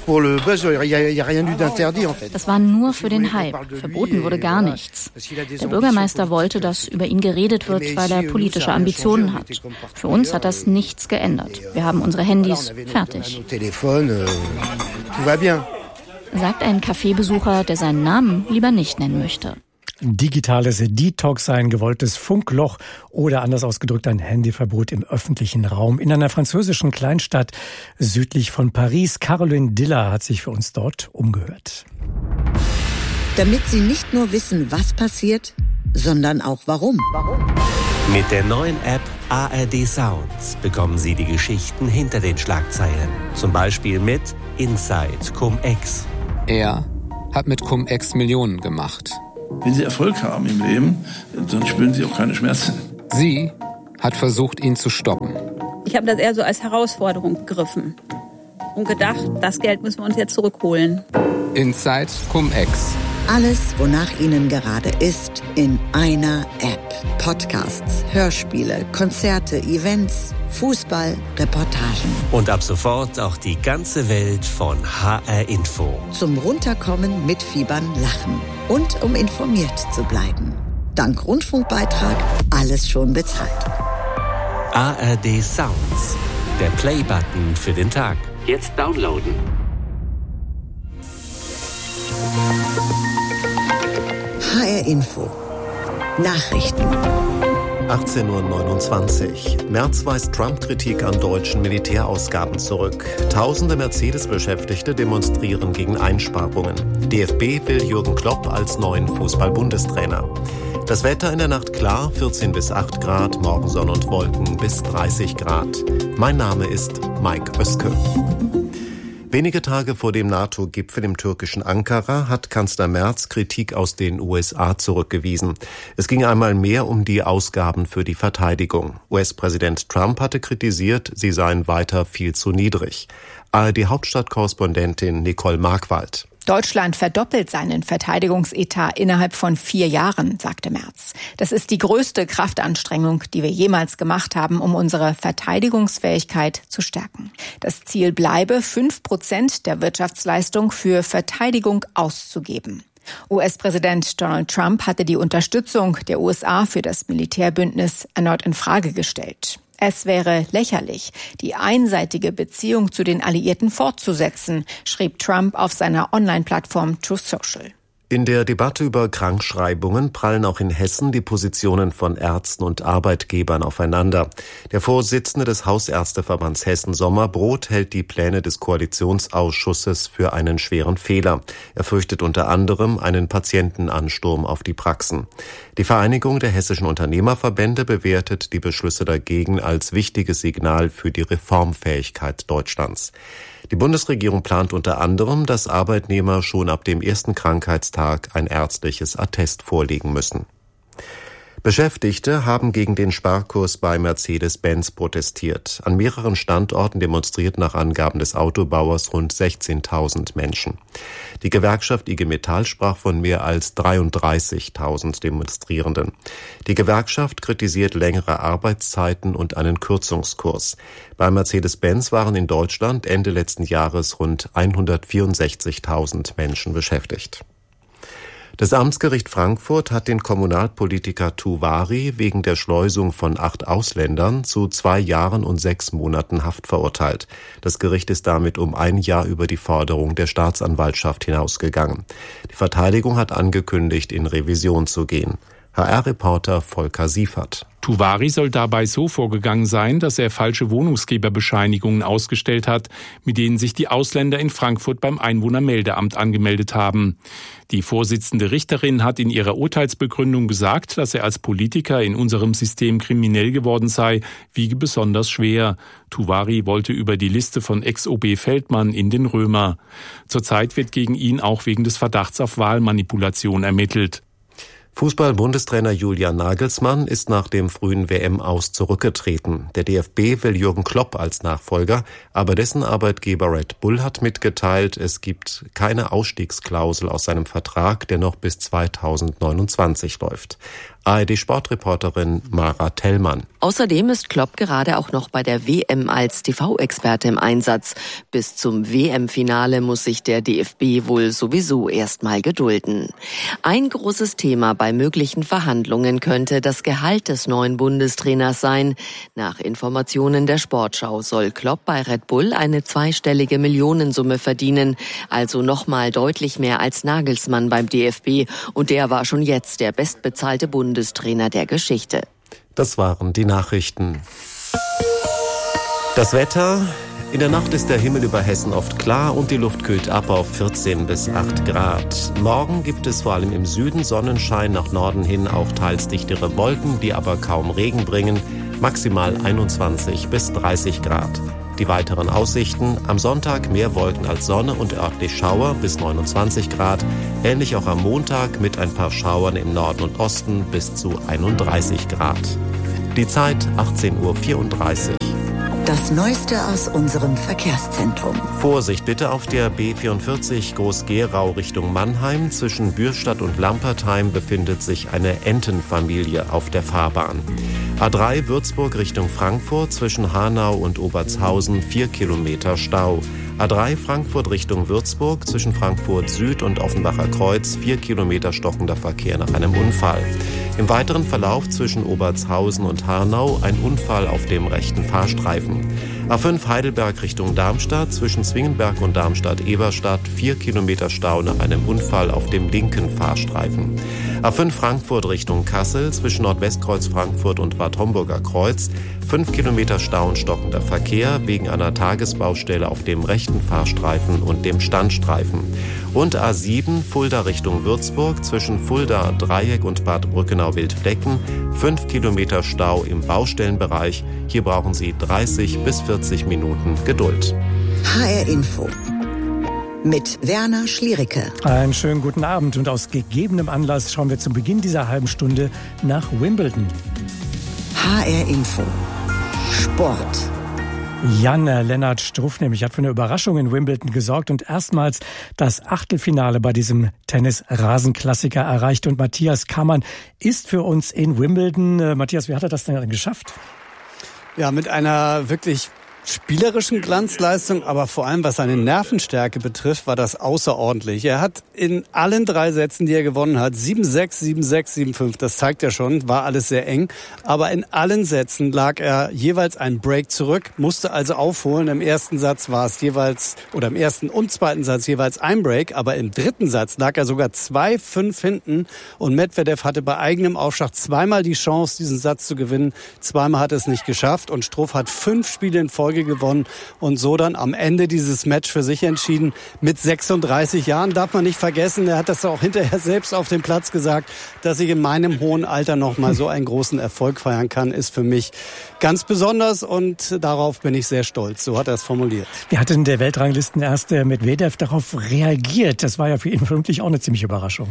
war nur für den Hype. Verboten wurde gar nichts. Der Bürgermeister wollte, dass über ihn geredet wird, weil er politische Ambitionen hat. Für uns hat das nichts geändert. Wir haben unsere Handys fertig. sagt ein Cafébesucher, der seinen Namen lieber nicht nennen möchte. Digitales Detox, ein gewolltes Funkloch oder anders ausgedrückt ein Handyverbot im öffentlichen Raum in einer französischen Kleinstadt südlich von Paris. Caroline Diller hat sich für uns dort umgehört. Damit Sie nicht nur wissen, was passiert, sondern auch warum. Mit der neuen App A R D Sounds bekommen Sie die Geschichten hinter den Schlagzeilen. Zum Beispiel mit Inside Cum-Ex. Er hat mit Cum-Ex Millionen gemacht. Wenn Sie Erfolg haben im Leben, dann spüren Sie auch keine Schmerzen. Sie hat versucht, ihn zu stoppen. Ich habe das eher so als Herausforderung begriffen und gedacht, das Geld müssen wir uns jetzt zurückholen. Inside Cum-Ex. Alles, wonach Ihnen gerade ist, in einer App. Podcasts, Hörspiele, Konzerte, Events, Fußball, Reportagen. Und ab sofort auch die ganze Welt von H R Info. Zum Runterkommen, mitfiebern, lachen und um informiert zu bleiben. Dank Rundfunkbeitrag alles schon bezahlt. A R D Sounds, der Play-Button für den Tag. Jetzt downloaden. H R Info. Nachrichten. achtzehn Uhr neunundzwanzig. Merz weist Trump-Kritik an deutschen Militärausgaben zurück. Tausende Mercedes-Beschäftigte demonstrieren gegen Einsparungen. D F B will Jürgen Klopp als neuen Fußball-Bundestrainer. Das Wetter in der Nacht klar, vierzehn bis acht Grad, morgen Sonne und Wolken bis dreißig Grad. Mein Name ist Mike Oeske. Wenige Tage vor dem NATO-Gipfel im türkischen Ankara hat Kanzler Merz Kritik aus den U S A zurückgewiesen. Es ging einmal mehr um die Ausgaben für die Verteidigung. U S-Präsident Trump hatte kritisiert, sie seien weiter viel zu niedrig. A R D-Hauptstadtkorrespondentin Nicole Markwald. Deutschland verdoppelt seinen Verteidigungsetat innerhalb von vier Jahren, sagte Merz. Das ist die größte Kraftanstrengung, die wir jemals gemacht haben, um unsere Verteidigungsfähigkeit zu stärken. Das Ziel bleibe, fünf Prozent der Wirtschaftsleistung für Verteidigung auszugeben. U S-Präsident Donald Trump hatte die Unterstützung der U S A für das Militärbündnis erneut in Frage gestellt. Es wäre lächerlich, die einseitige Beziehung zu den Alliierten fortzusetzen, schrieb Trump auf seiner Online-Plattform Truth Social. In der Debatte über Krankschreibungen prallen auch in Hessen die Positionen von Ärzten und Arbeitgebern aufeinander. Der Vorsitzende des Hausärzteverbands Hessen Sommerbrot hält die Pläne des Koalitionsausschusses für einen schweren Fehler. Er fürchtet unter anderem einen Patientenansturm auf die Praxen. Die Vereinigung der hessischen Unternehmerverbände bewertet die Beschlüsse dagegen als wichtiges Signal für die Reformfähigkeit Deutschlands. Die Bundesregierung plant unter anderem, dass Arbeitnehmer schon ab dem ersten Krankheitstag ein ärztliches Attest vorlegen müssen. Beschäftigte haben gegen den Sparkurs bei Mercedes-Benz protestiert. An mehreren Standorten demonstrierten nach Angaben des Autobauers rund sechzehntausend Menschen. Die Gewerkschaft I G Metall sprach von mehr als dreiunddreißigtausend Demonstrierenden. Die Gewerkschaft kritisiert längere Arbeitszeiten und einen Kürzungskurs. Bei Mercedes-Benz waren in Deutschland Ende letzten Jahres rund hundertvierundsechzigtausend Menschen beschäftigt. Das Amtsgericht Frankfurt hat den Kommunalpolitiker Tuwari wegen der Schleusung von acht Ausländern zu zwei Jahren und sechs Monaten Haft verurteilt. Das Gericht ist damit um ein Jahr über die Forderung der Staatsanwaltschaft hinausgegangen. Die Verteidigung hat angekündigt, in Revision zu gehen. H R-Reporter Volker Siefert. Tuwari soll dabei so vorgegangen sein, dass er falsche Wohnungsgeberbescheinigungen ausgestellt hat, mit denen sich die Ausländer in Frankfurt beim Einwohnermeldeamt angemeldet haben. Die Vorsitzende Richterin hat in ihrer Urteilsbegründung gesagt, dass er als Politiker in unserem System kriminell geworden sei, wiege besonders schwer. Tuwari wollte über die Liste von Ex-O B Feldmann in den Römer. Zurzeit wird gegen ihn auch wegen des Verdachts auf Wahlmanipulation ermittelt. Fußball-Bundestrainer Julian Nagelsmann ist nach dem frühen W M-Aus zurückgetreten. Der D F B will Jürgen Klopp als Nachfolger, aber dessen Arbeitgeber Red Bull hat mitgeteilt, es gibt keine Ausstiegsklausel aus seinem Vertrag, der noch bis zweitausendneunundzwanzig läuft. A R D-Sportreporterin Mara Tellmann. Außerdem ist Klopp gerade auch noch bei der W M als T V-Experte im Einsatz. Bis zum W M-Finale muss sich der D F B wohl sowieso erstmal gedulden. Ein großes Thema bei möglichen Verhandlungen könnte das Gehalt des neuen Bundestrainers sein. Nach Informationen der Sportschau soll Klopp bei Red Bull eine zweistellige Millionensumme verdienen, also nochmal deutlich mehr als Nagelsmann beim D F B. Und der war schon jetzt der bestbezahlte Bundestrainer der Geschichte. Das waren die Nachrichten. Das Wetter. In der Nacht ist der Himmel über Hessen oft klar und die Luft kühlt ab auf vierzehn bis acht Grad. Morgen gibt es vor allem im Süden Sonnenschein, nach Norden hin auch teils dichtere Wolken, die aber kaum Regen bringen. Maximal einundzwanzig bis dreißig Grad. Die weiteren Aussichten: am Sonntag mehr Wolken als Sonne und örtlich Schauer bis neunundzwanzig Grad. Ähnlich auch am Montag mit ein paar Schauern im Norden und Osten bis zu einunddreißig Grad. Die Zeit achtzehn Uhr vierunddreißig. Das Neueste aus unserem Verkehrszentrum. Vorsicht bitte auf der B vierundvierzig Groß-Gerau Richtung Mannheim. Zwischen Bürstadt und Lampertheim befindet sich eine Entenfamilie auf der Fahrbahn. A drei Würzburg Richtung Frankfurt, zwischen Hanau und Obertshausen vier Kilometer Stau. A drei Frankfurt Richtung Würzburg, zwischen Frankfurt Süd und Offenbacher Kreuz vier Kilometer stockender Verkehr nach einem Unfall. Im weiteren Verlauf zwischen Obertshausen und Hanau ein Unfall auf dem rechten Fahrstreifen. A fünf Heidelberg Richtung Darmstadt, zwischen Zwingenberg und Darmstadt-Eberstadt vier Kilometer Stau nach einem Unfall auf dem linken Fahrstreifen. A fünf Frankfurt Richtung Kassel, zwischen Nordwestkreuz Frankfurt und Bad Homburger Kreuz fünf Kilometer Stau und stockender Verkehr wegen einer Tagesbaustelle auf dem rechten Fahrstreifen und dem Standstreifen. Und A sieben Fulda Richtung Würzburg, zwischen Fulda Dreieck und Bad Brückenau-Wildflecken fünf Kilometer Stau im Baustellenbereich. Hier brauchen Sie dreißig bis vierzig Minuten Geduld. H R Info mit Werner Schliericke. Einen schönen guten Abend und aus gegebenem Anlass schauen wir zum Beginn dieser halben Stunde nach Wimbledon. H R Info Sport. Jan-Lennart Struff nämlich hat für eine Überraschung in Wimbledon gesorgt und erstmals das Achtelfinale bei diesem Tennis-Rasenklassiker erreicht. Und Matthias Kammann ist für uns in Wimbledon. Äh, Matthias, wie hat er das denn geschafft? Ja, mit einer wirklich spielerischen Glanzleistung, aber vor allem was seine Nervenstärke betrifft, war das außerordentlich. Er hat in allen drei Sätzen, die er gewonnen hat, sieben sechs, sieben sechs, sieben fünf, das zeigt ja schon, war alles sehr eng, aber in allen Sätzen lag er jeweils einen Break zurück, musste also aufholen. Im ersten Satz war es jeweils, oder im ersten und zweiten Satz jeweils ein Break, aber im dritten Satz lag er sogar zwei fünf hinten und Medvedev hatte bei eigenem Aufschlag zweimal die Chance, diesen Satz zu gewinnen, zweimal hat er es nicht geschafft und Struff hat fünf Spiele in Folge gewonnen und so dann am Ende dieses Match für sich entschieden. Mit sechsunddreißig Jahren darf man nicht vergessen, er hat das auch hinterher selbst auf dem Platz gesagt, dass ich in meinem hohen Alter noch mal so einen großen Erfolg feiern kann, ist für mich ganz besonders und darauf bin ich sehr stolz. So hat er es formuliert. Wie hat denn der Weltranglistenerste Medvedev darauf reagiert? Das war ja für ihn vermutlich auch eine ziemliche Überraschung.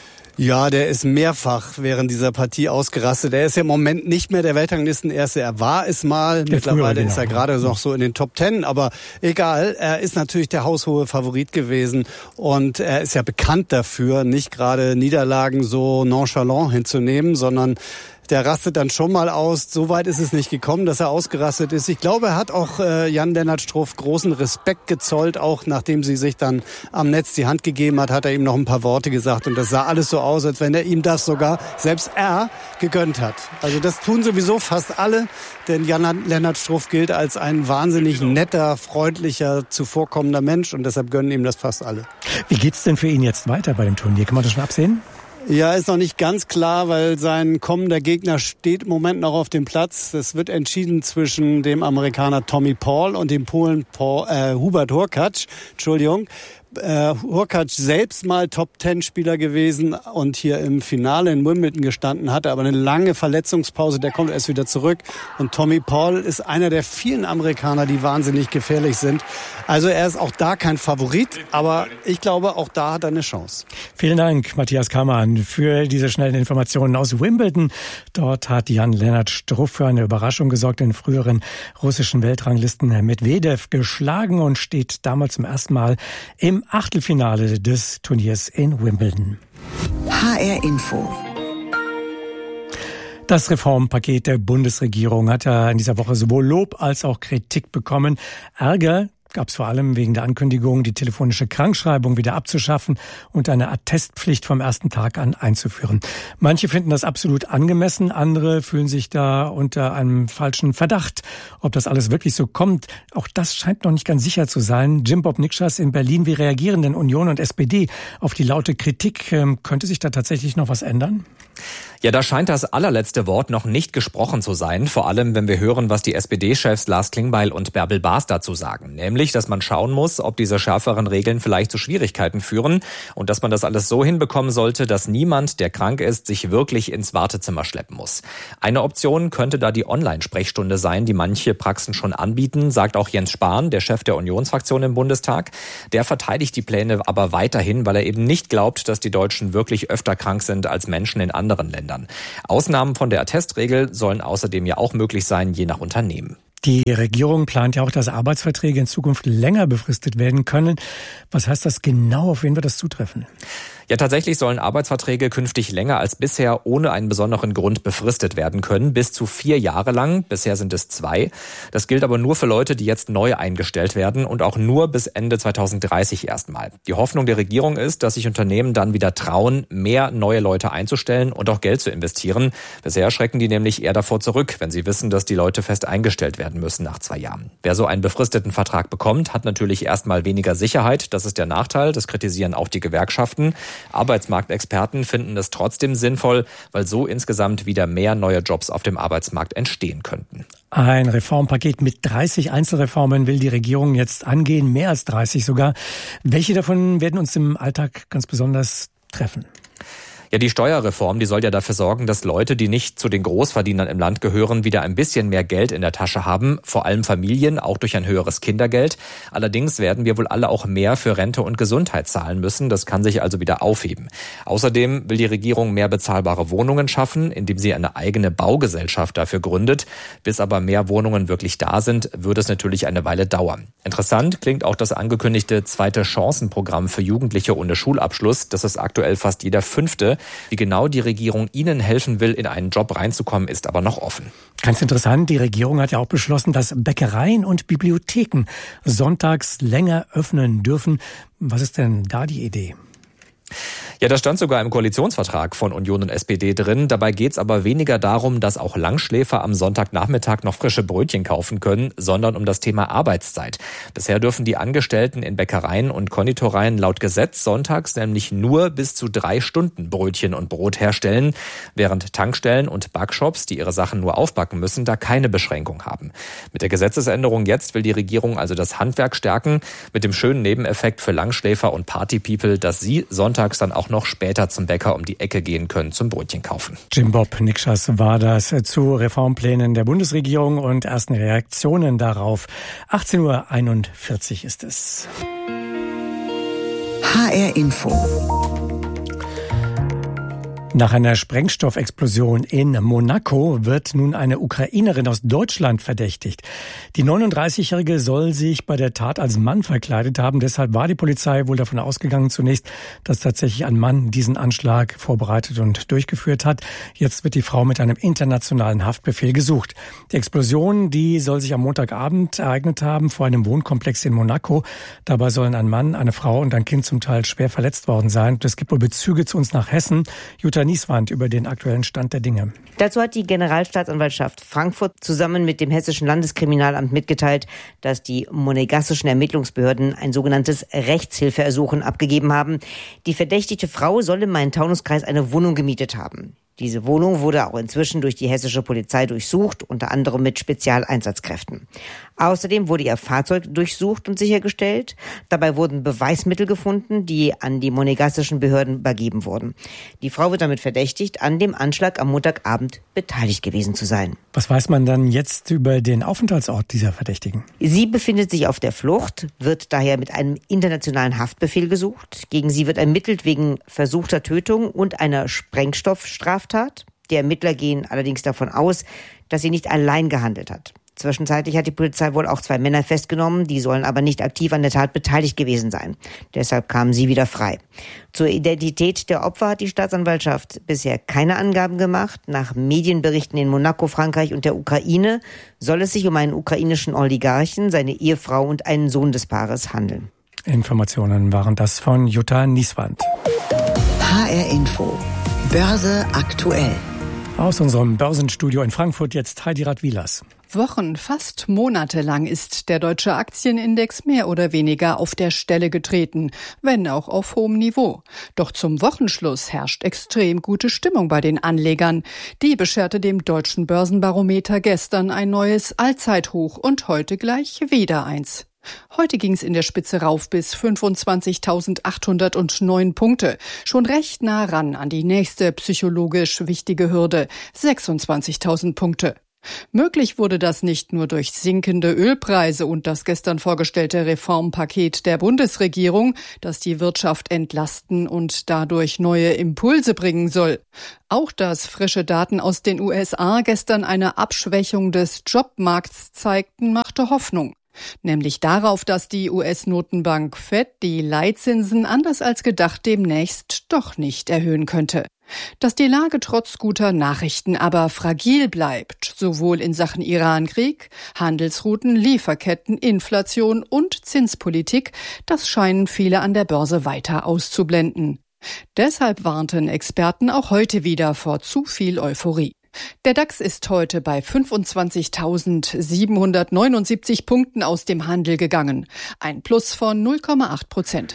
Ja, der ist mehrfach während dieser Partie ausgerastet. Er ist ja im Moment nicht mehr der Weltranglistenerste. Er war es mal. Der Mittlerweile früher, genau. Ist er gerade noch so in den Top Ten. Aber egal, er ist natürlich der haushohe Favorit gewesen. Und er ist ja bekannt dafür, nicht gerade Niederlagen so nonchalant hinzunehmen, sondern der rastet dann schon mal aus. So weit ist es nicht gekommen, dass er ausgerastet ist. Ich glaube, er hat auch äh, Jan-Lennart Struff großen Respekt gezollt. Auch nachdem sie sich dann am Netz die Hand gegeben hat, hat er ihm noch ein paar Worte gesagt. Und das sah alles so aus, als wenn er ihm das sogar, selbst er, gegönnt hat. Also das tun sowieso fast alle. Denn Jan-Lennart Struff gilt als ein wahnsinnig netter, freundlicher, zuvorkommender Mensch. Und deshalb gönnen ihm das fast alle. Wie geht's denn für ihn jetzt weiter bei dem Turnier? Kann man das schon absehen? Ja, ist noch nicht ganz klar, weil sein kommender Gegner steht im Moment noch auf dem Platz. Es wird entschieden zwischen dem Amerikaner Tommy Paul und dem Polen Paul, äh, Hubert Hurkacz. Entschuldigung. Äh, Hurkacz selbst mal Top-Ten-Spieler gewesen und hier im Finale in Wimbledon gestanden, hatte aber eine lange Verletzungspause, der kommt erst wieder zurück. Und Tommy Paul ist einer der vielen Amerikaner, die wahnsinnig gefährlich sind. Also er ist auch da kein Favorit, aber ich glaube, auch da hat er eine Chance. Vielen Dank, Matthias Kammann, für diese schnellen Informationen aus Wimbledon. Dort hat Jan-Lennart Struff für eine Überraschung gesorgt, den früheren russischen Weltranglisten Medvedev geschlagen und steht damals zum ersten Mal im Achtelfinale des Turniers in Wimbledon. H R Info Das Reformpaket der Bundesregierung hat ja in dieser Woche sowohl Lob als auch Kritik bekommen. Ärger gab es vor allem wegen der Ankündigung, die telefonische Krankschreibung wieder abzuschaffen und eine Attestpflicht vom ersten Tag an einzuführen. Manche finden das absolut angemessen, andere fühlen sich da unter einem falschen Verdacht. Ob das alles wirklich so kommt, auch das scheint noch nicht ganz sicher zu sein. Jim Bob Nikschas in Berlin, wie reagieren denn Union und S P D auf die laute Kritik? Könnte sich da tatsächlich noch was ändern? Ja, da scheint das allerletzte Wort noch nicht gesprochen zu sein, vor allem wenn wir hören, was die S P D-Chefs Lars Klingbeil und Bärbel Baas dazu sagen. Nämlich, dass man schauen muss, ob diese schärferen Regeln vielleicht zu Schwierigkeiten führen und dass man das alles so hinbekommen sollte, dass niemand, der krank ist, sich wirklich ins Wartezimmer schleppen muss. Eine Option könnte da die Online-Sprechstunde sein, die manche Praxen schon anbieten, sagt auch Jens Spahn, der Chef der Unionsfraktion im Bundestag. Der verteidigt die Pläne aber weiterhin, weil er eben nicht glaubt, dass die Deutschen wirklich öfter krank sind als Menschen in anderen Ländern. Ausnahmen von der Attestregel sollen außerdem ja auch möglich sein, je nach Unternehmen. Die Regierung plant ja auch, dass Arbeitsverträge in Zukunft länger befristet werden können. Was heißt das genau? Auf wen wird das zutreffen? Ja, tatsächlich sollen Arbeitsverträge künftig länger als bisher ohne einen besonderen Grund befristet werden können, bis zu vier Jahre lang. Bisher sind es zwei. Das gilt aber nur für Leute, die jetzt neu eingestellt werden und auch nur bis Ende zweitausenddreißig erstmal. Die Hoffnung der Regierung ist, dass sich Unternehmen dann wieder trauen, mehr neue Leute einzustellen und auch Geld zu investieren. Bisher schrecken die nämlich eher davor zurück, wenn sie wissen, dass die Leute fest eingestellt werden müssen nach zwei Jahren. Wer so einen befristeten Vertrag bekommt, hat natürlich erstmal weniger Sicherheit. Das ist der Nachteil. Das kritisieren auch die Gewerkschaften. Arbeitsmarktexperten finden es trotzdem sinnvoll, weil so insgesamt wieder mehr neue Jobs auf dem Arbeitsmarkt entstehen könnten. Ein Reformpaket mit dreißig Einzelreformen will die Regierung jetzt angehen, mehr als dreißig sogar. Welche davon werden uns im Alltag ganz besonders treffen? Ja, die Steuerreform, die soll ja dafür sorgen, dass Leute, die nicht zu den Großverdienern im Land gehören, wieder ein bisschen mehr Geld in der Tasche haben. Vor allem Familien, auch durch ein höheres Kindergeld. Allerdings werden wir wohl alle auch mehr für Rente und Gesundheit zahlen müssen. Das kann sich also wieder aufheben. Außerdem will die Regierung mehr bezahlbare Wohnungen schaffen, indem sie eine eigene Baugesellschaft dafür gründet. Bis aber mehr Wohnungen wirklich da sind, würde es natürlich eine Weile dauern. Interessant klingt auch das angekündigte zweite Chancenprogramm für Jugendliche ohne Schulabschluss. Das ist aktuell fast jeder fünfte. Wie genau die Regierung ihnen helfen will, in einen Job reinzukommen, ist aber noch offen. Ganz interessant, die Regierung hat ja auch beschlossen, dass Bäckereien und Bibliotheken sonntags länger öffnen dürfen. Was ist denn da die Idee? Ja, das stand sogar im Koalitionsvertrag von Union und S P D drin. Dabei geht's aber weniger darum, dass auch Langschläfer am Sonntagnachmittag noch frische Brötchen kaufen können, sondern um das Thema Arbeitszeit. Bisher dürfen die Angestellten in Bäckereien und Konditoreien laut Gesetz sonntags nämlich nur bis zu drei Stunden Brötchen und Brot herstellen, während Tankstellen und Backshops, die ihre Sachen nur aufbacken müssen, da keine Beschränkung haben. Mit der Gesetzesänderung jetzt will die Regierung also das Handwerk stärken, mit dem schönen Nebeneffekt für Langschläfer und Partypeople, dass sie sonntags dann auch noch später zum Bäcker um die Ecke gehen können zum Brötchen kaufen. Jim Bob Nikschas war das zu Reformplänen der Bundesregierung und ersten Reaktionen darauf. achtzehn Uhr einundvierzig ist es. H R Info. Nach einer Sprengstoffexplosion in Monaco wird nun eine Ukrainerin aus Deutschland verdächtigt. Die neununddreißigjährige soll sich bei der Tat als Mann verkleidet haben. Deshalb war die Polizei wohl davon ausgegangen zunächst, dass tatsächlich ein Mann diesen Anschlag vorbereitet und durchgeführt hat. Jetzt wird die Frau mit einem internationalen Haftbefehl gesucht. Die Explosion, die soll sich am Montagabend ereignet haben vor einem Wohnkomplex in Monaco. Dabei sollen ein Mann, eine Frau und ein Kind zum Teil schwer verletzt worden sein. Es gibt wohl Bezüge zu uns nach Hessen. Jutta Nieswand über den aktuellen Stand der Dinge. Dazu hat die Generalstaatsanwaltschaft Frankfurt zusammen mit dem Hessischen Landeskriminalamt mitgeteilt, dass die monegassischen Ermittlungsbehörden ein sogenanntes Rechtshilfeersuchen abgegeben haben. Die verdächtigte Frau soll im Main-Taunus-Kreis eine Wohnung gemietet haben. Diese Wohnung wurde auch inzwischen durch die hessische Polizei durchsucht, unter anderem mit Spezialeinsatzkräften. Außerdem wurde ihr Fahrzeug durchsucht und sichergestellt. Dabei wurden Beweismittel gefunden, die an die monegassischen Behörden übergeben wurden. Die Frau wird damit verdächtigt, an dem Anschlag am Montagabend beteiligt gewesen zu sein. Was weiß man dann jetzt über den Aufenthaltsort dieser Verdächtigen? Sie befindet sich auf der Flucht, wird daher mit einem internationalen Haftbefehl gesucht. Gegen sie wird ermittelt wegen versuchter Tötung und einer Sprengstoffstraftat. Die Ermittler gehen allerdings davon aus, dass sie nicht allein gehandelt hat. Zwischenzeitlich hat die Polizei wohl auch zwei Männer festgenommen, die sollen aber nicht aktiv an der Tat beteiligt gewesen sein. Deshalb kamen sie wieder frei. Zur Identität der Opfer hat die Staatsanwaltschaft bisher keine Angaben gemacht. Nach Medienberichten in Monaco, Frankreich und der Ukraine soll es sich um einen ukrainischen Oligarchen, seine Ehefrau und einen Sohn des Paares handeln. Informationen waren das von Jutta Nieswand. H R Info. Börse aktuell. Aus unserem Börsenstudio in Frankfurt jetzt Heidi Radwilas. Wochen, fast monatelang ist der deutsche Aktienindex mehr oder weniger auf der Stelle getreten, wenn auch auf hohem Niveau. Doch zum Wochenschluss herrscht extrem gute Stimmung bei den Anlegern. Die bescherte dem deutschen Börsenbarometer gestern ein neues Allzeithoch und heute gleich wieder eins. Heute ging es in der Spitze rauf bis fünfundzwanzigtausendachthundertneun Punkte. Schon recht nah ran an die nächste psychologisch wichtige Hürde, sechsundzwanzigtausend Punkte. Möglich wurde das nicht nur durch sinkende Ölpreise und das gestern vorgestellte Reformpaket der Bundesregierung, das die Wirtschaft entlasten und dadurch neue Impulse bringen soll. Auch dass frische Daten aus den U S A gestern eine Abschwächung des Jobmarkts zeigten, machte Hoffnung. Nämlich darauf, dass die U S-Notenbank Fed die Leitzinsen anders als gedacht demnächst doch nicht erhöhen könnte. Dass die Lage trotz guter Nachrichten aber fragil bleibt, sowohl in Sachen Iran-Krieg, Handelsrouten, Lieferketten, Inflation und Zinspolitik, das scheinen viele an der Börse weiter auszublenden. Deshalb warnten Experten auch heute wieder vor zu viel Euphorie. Der DAX ist heute bei fünfundzwanzigtausendsiebenhundertneunundsiebzig Punkten aus dem Handel gegangen. Ein Plus von null Komma acht Prozent.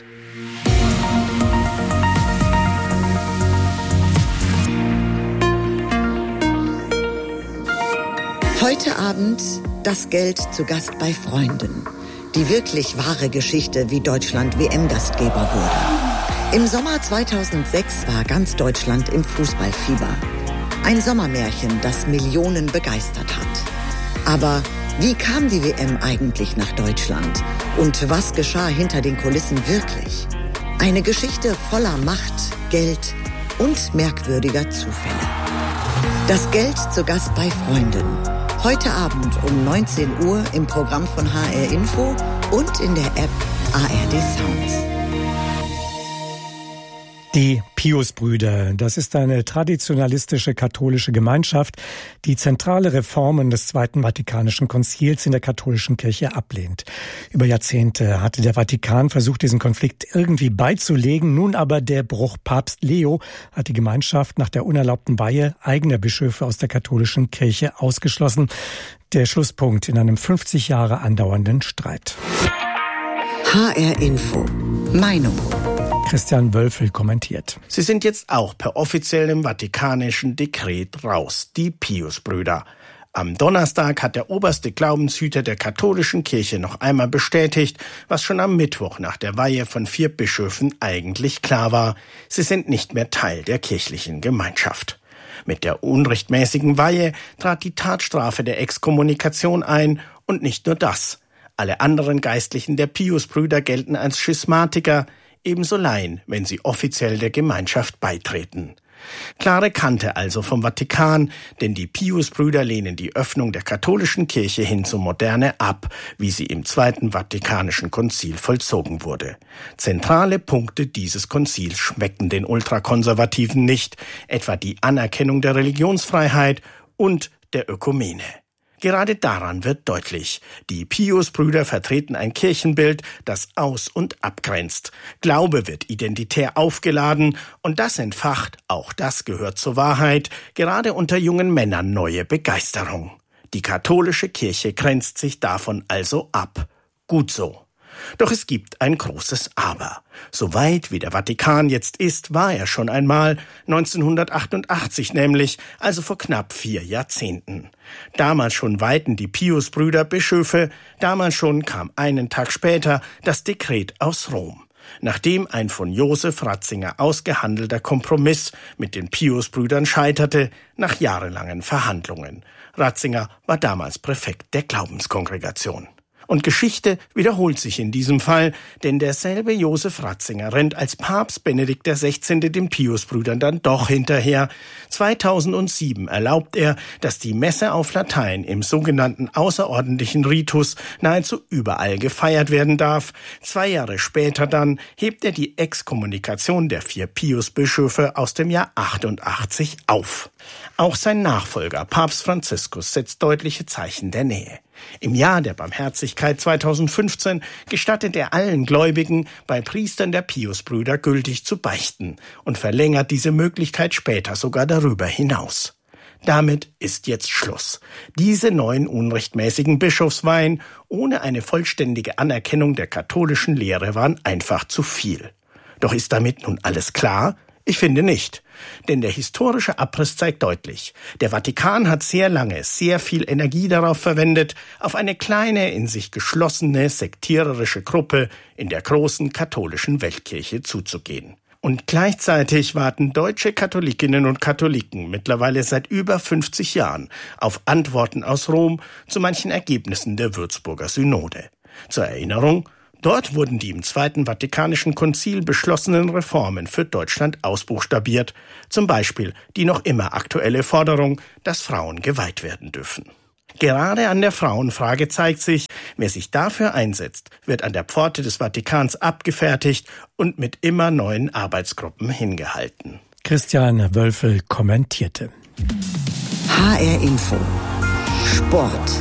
Heute Abend das Geld zu Gast bei Freunden. Die wirklich wahre Geschichte, wie Deutschland W M-Gastgeber wurde. Im Sommer zweitausendsechs war ganz Deutschland im Fußballfieber. Ein Sommermärchen, das Millionen begeistert hat. Aber wie kam die W M eigentlich nach Deutschland? Und was geschah hinter den Kulissen wirklich? Eine Geschichte voller Macht, Geld und merkwürdiger Zufälle. Das Geld zu Gast bei Freunden. Heute Abend um neunzehn Uhr im Programm von H R Info und in der App A R D Sounds. Die Piusbrüder, das ist eine traditionalistische katholische Gemeinschaft, die zentrale Reformen des Zweiten Vatikanischen Konzils in der katholischen Kirche ablehnt. Über Jahrzehnte hatte der Vatikan versucht, diesen Konflikt irgendwie beizulegen. Nun aber der Bruch. Papst Leo hat die Gemeinschaft nach der unerlaubten Weihe eigener Bischöfe aus der katholischen Kirche ausgeschlossen. Der Schlusspunkt in einem fünfzig Jahre andauernden Streit. H R Info. Meinung. Christian Wölfel kommentiert. Sie sind jetzt auch per offiziellem vatikanischen Dekret raus, die Piusbrüder. Am Donnerstag hat der oberste Glaubenshüter der katholischen Kirche noch einmal bestätigt, was schon am Mittwoch nach der Weihe von vier Bischöfen eigentlich klar war. Sie sind nicht mehr Teil der kirchlichen Gemeinschaft. Mit der unrechtmäßigen Weihe trat die Tatstrafe der Exkommunikation ein und nicht nur das. Alle anderen Geistlichen der Piusbrüder gelten als Schismatiker, ebenso Laien, wenn sie offiziell der Gemeinschaft beitreten. Klare Kante also vom Vatikan, denn die Piusbrüder lehnen die Öffnung der katholischen Kirche hin zur Moderne ab, wie sie im Zweiten Vatikanischen Konzil vollzogen wurde. Zentrale Punkte dieses Konzils schmecken den Ultrakonservativen nicht, etwa die Anerkennung der Religionsfreiheit und der Ökumene. Gerade daran wird deutlich, die Piusbrüder vertreten ein Kirchenbild, das aus- und abgrenzt. Glaube wird identitär aufgeladen und das entfacht, auch das gehört zur Wahrheit, gerade unter jungen Männern neue Begeisterung. Die katholische Kirche grenzt sich davon also ab. Gut so. Doch es gibt ein großes Aber. So weit wie der Vatikan jetzt ist, war er schon einmal, neunzehnhundertachtundachtzig nämlich, also vor knapp vier Jahrzehnten. Damals schon weihten die Piusbrüder Bischöfe, damals schon kam einen Tag später das Dekret aus Rom. Nachdem ein von Josef Ratzinger ausgehandelter Kompromiss mit den Piusbrüdern scheiterte, nach jahrelangen Verhandlungen. Ratzinger war damals Präfekt der Glaubenskongregation. Und Geschichte wiederholt sich in diesem Fall, denn derselbe Josef Ratzinger rennt als Papst Benedikt der Sechzehnte den Piusbrüdern dann doch hinterher. zweitausendsieben erlaubt er, dass die Messe auf Latein im sogenannten außerordentlichen Ritus nahezu überall gefeiert werden darf. Zwei Jahre später dann hebt er die Exkommunikation der vier Pius-Bischöfe aus dem Jahr achtundachtzig auf. Auch sein Nachfolger, Papst Franziskus, setzt deutliche Zeichen der Nähe. Im Jahr der Barmherzigkeit zweitausendfünfzehn gestattet er allen Gläubigen, bei Priestern der Piusbrüder gültig zu beichten und verlängert diese Möglichkeit später sogar darüber hinaus. Damit ist jetzt Schluss. Diese neuen unrechtmäßigen Bischofsweihen ohne eine vollständige Anerkennung der katholischen Lehre waren einfach zu viel. Doch ist damit nun alles klar? Ich finde nicht. Denn der historische Abriss zeigt deutlich, der Vatikan hat sehr lange, sehr viel Energie darauf verwendet, auf eine kleine, in sich geschlossene, sektiererische Gruppe in der großen katholischen Weltkirche zuzugehen. Und gleichzeitig warten deutsche Katholikinnen und Katholiken mittlerweile seit über fünfzig Jahren auf Antworten aus Rom zu manchen Ergebnissen der Würzburger Synode. Zur Erinnerung: Dort wurden die im Zweiten Vatikanischen Konzil beschlossenen Reformen für Deutschland ausbuchstabiert, zum Beispiel die noch immer aktuelle Forderung, dass Frauen geweiht werden dürfen. Gerade an der Frauenfrage zeigt sich, wer sich dafür einsetzt, wird an der Pforte des Vatikans abgefertigt und mit immer neuen Arbeitsgruppen hingehalten. Christian Wölfel kommentierte. H R Info Sport.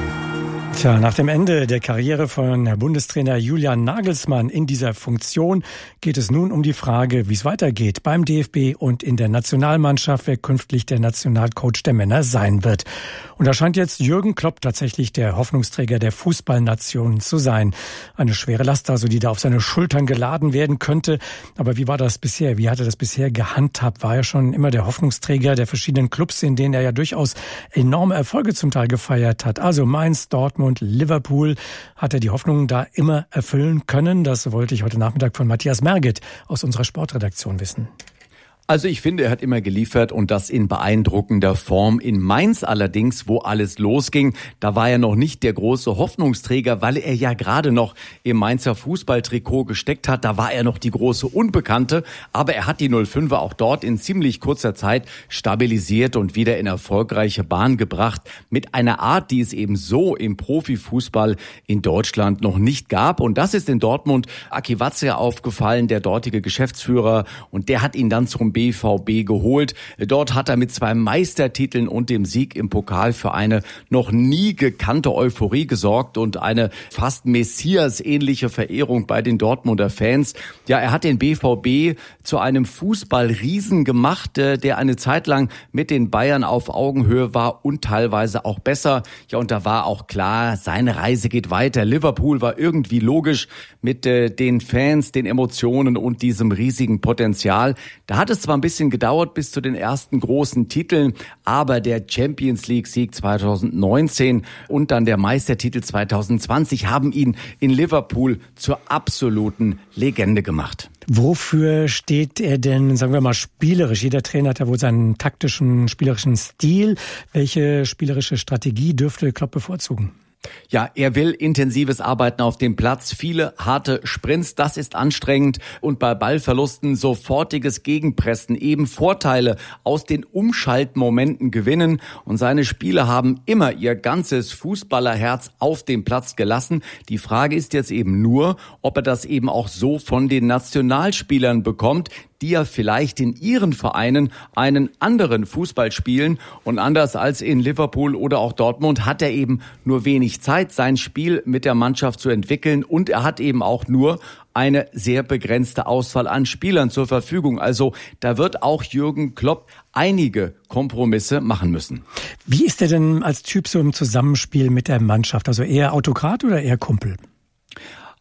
Tja, nach dem Ende der Karriere von Bundestrainer Julian Nagelsmann in dieser Funktion geht es nun um die Frage, wie es weitergeht beim D F B und in der Nationalmannschaft, wer künftig der Nationalcoach der Männer sein wird. Und da scheint jetzt Jürgen Klopp tatsächlich der Hoffnungsträger der Fußballnation zu sein. Eine schwere Last also, die da auf seine Schultern geladen werden könnte. Aber wie war das bisher? Wie hat er das bisher gehandhabt? War er schon immer der Hoffnungsträger der verschiedenen Clubs, in denen er ja durchaus enorme Erfolge zum Teil gefeiert hat? Also Mainz, Dortmund, und Liverpool. Hat er die Hoffnungen da immer erfüllen können? Das wollte ich heute Nachmittag von Matthias Merget aus unserer Sportredaktion wissen. Also ich finde, er hat immer geliefert und das in beeindruckender Form. In Mainz allerdings, wo alles losging, da war er noch nicht der große Hoffnungsträger, weil er ja gerade noch im Mainzer Fußballtrikot gesteckt hat. Da war er noch die große Unbekannte, aber er hat die null fünfer auch dort in ziemlich kurzer Zeit stabilisiert und wieder in erfolgreiche Bahn gebracht. Mit einer Art, die es eben so im Profifußball in Deutschland noch nicht gab. Und das ist in Dortmund Aki Watzke aufgefallen, der dortige Geschäftsführer. Und der hat ihn dann zum B V B geholt. Dort hat er mit zwei Meistertiteln und dem Sieg im Pokal für eine noch nie gekannte Euphorie gesorgt und eine fast Messias-ähnliche Verehrung bei den Dortmunder Fans. Ja, er hat den B V B zu einem Fußballriesen gemacht, der eine Zeit lang mit den Bayern auf Augenhöhe war und teilweise auch besser. Ja, und da war auch klar, seine Reise geht weiter. Liverpool war irgendwie logisch mit den Fans, den Emotionen und diesem riesigen Potenzial. Da hat es zwar ein bisschen gedauert bis zu den ersten großen Titeln, aber der Champions-League-Sieg zweitausendneunzehn und dann der Meistertitel zweitausendzwanzig haben ihn in Liverpool zur absoluten Legende gemacht. Wofür steht er denn, sagen wir mal, spielerisch? Jeder Trainer hat ja wohl seinen taktischen, spielerischen Stil. Welche spielerische Strategie dürfte Klopp bevorzugen? Ja, er will intensives Arbeiten auf dem Platz, viele harte Sprints, das ist anstrengend und bei Ballverlusten sofortiges Gegenpressen, eben Vorteile aus den Umschaltmomenten gewinnen und seine Spieler haben immer ihr ganzes Fußballerherz auf dem Platz gelassen. Die Frage ist jetzt eben nur, ob er das eben auch so von den Nationalspielern bekommt, die ja vielleicht in ihren Vereinen einen anderen Fußball spielen. Und anders als in Liverpool oder auch Dortmund hat er eben nur wenig Zeit, sein Spiel mit der Mannschaft zu entwickeln. Und er hat eben auch nur eine sehr begrenzte Auswahl an Spielern zur Verfügung. Also da wird auch Jürgen Klopp einige Kompromisse machen müssen. Wie ist er denn als Typ so im Zusammenspiel mit der Mannschaft? Also eher Autokrat oder eher Kumpel?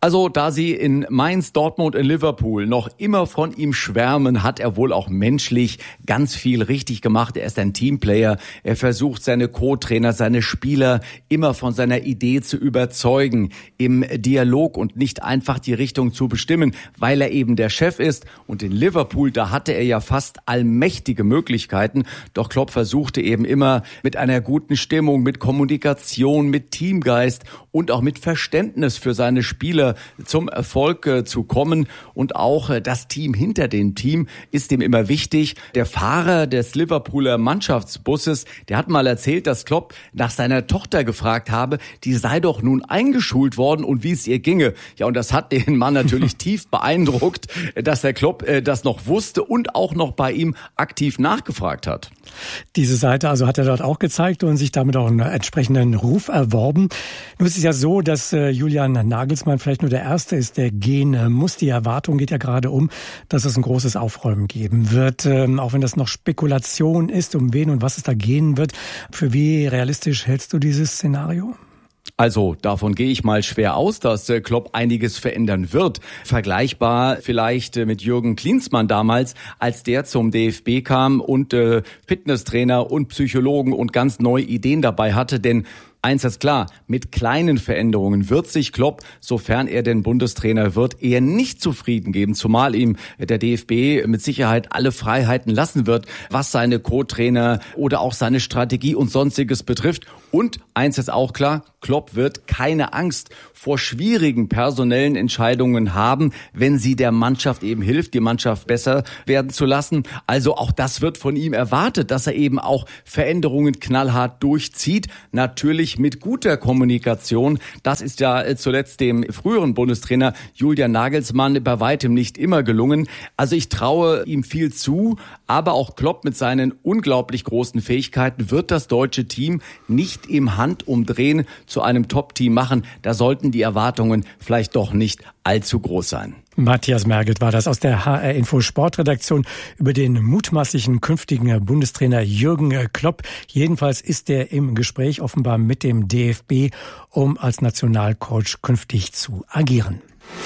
Also, da sie in Mainz, Dortmund und Liverpool noch immer von ihm schwärmen, hat er wohl auch menschlich ganz viel richtig gemacht. Er ist ein Teamplayer. Er versucht, seine Co-Trainer, seine Spieler immer von seiner Idee zu überzeugen, im Dialog und nicht einfach die Richtung zu bestimmen, weil er eben der Chef ist. Und in Liverpool, da hatte er ja fast allmächtige Möglichkeiten. Doch Klopp versuchte eben immer mit einer guten Stimmung, mit Kommunikation, mit Teamgeist und auch mit Verständnis für seine Spieler zum Erfolg äh, zu kommen. Und auch äh, das Team hinter dem Team ist ihm immer wichtig. Der Fahrer des Liverpooler Mannschaftsbusses, der hat mal erzählt, dass Klopp nach seiner Tochter gefragt habe, die sei doch nun eingeschult worden und wie es ihr ginge. Ja, und das hat den Mann natürlich tief beeindruckt, dass der Klopp äh, das noch wusste und auch noch bei ihm aktiv nachgefragt hat. Diese Seite also hat er dort auch gezeigt und sich damit auch einen entsprechenden Ruf erworben. Nun ist es ja so, dass äh, Julian Nagelsmann vielleicht nur der Erste ist, der gehen äh, muss. Die Erwartung geht ja gerade um, dass es ein großes Aufräumen geben wird. Ähm, auch wenn das noch Spekulation ist, um wen und was es da gehen wird. Für wie realistisch hältst du dieses Szenario? Also davon gehe ich mal schwer aus, dass äh, Klopp einiges verändern wird. Vergleichbar vielleicht äh, mit Jürgen Klinsmann damals, als der zum D F B kam und äh, Fitnesstrainer und Psychologen und ganz neue Ideen dabei hatte. Denn eins ist klar, mit kleinen Veränderungen wird sich Klopp, sofern er denn Bundestrainer wird, eher nicht zufrieden geben, zumal ihm der D F B mit Sicherheit alle Freiheiten lassen wird, was seine Co-Trainer oder auch seine Strategie und Sonstiges betrifft. Und eins ist auch klar, Klopp wird keine Angst vor schwierigen personellen Entscheidungen haben, wenn sie der Mannschaft eben hilft, die Mannschaft besser werden zu lassen. Also auch das wird von ihm erwartet, dass er eben auch Veränderungen knallhart durchzieht. Natürlich mit guter Kommunikation. Das ist ja zuletzt dem früheren Bundestrainer Julian Nagelsmann bei weitem nicht immer gelungen. Also ich traue ihm viel zu, aber auch Klopp mit seinen unglaublich großen Fähigkeiten wird das deutsche Team nicht im Handumdrehen zu einem Top-Team machen. Da sollten die Erwartungen vielleicht doch nicht allzu groß sein. Matthias Mergelt war das aus der H R-Info Sportredaktion über den mutmaßlichen künftigen Bundestrainer Jürgen Klopp. Jedenfalls ist er im Gespräch offenbar mit dem D F B, um als Nationalcoach künftig zu agieren.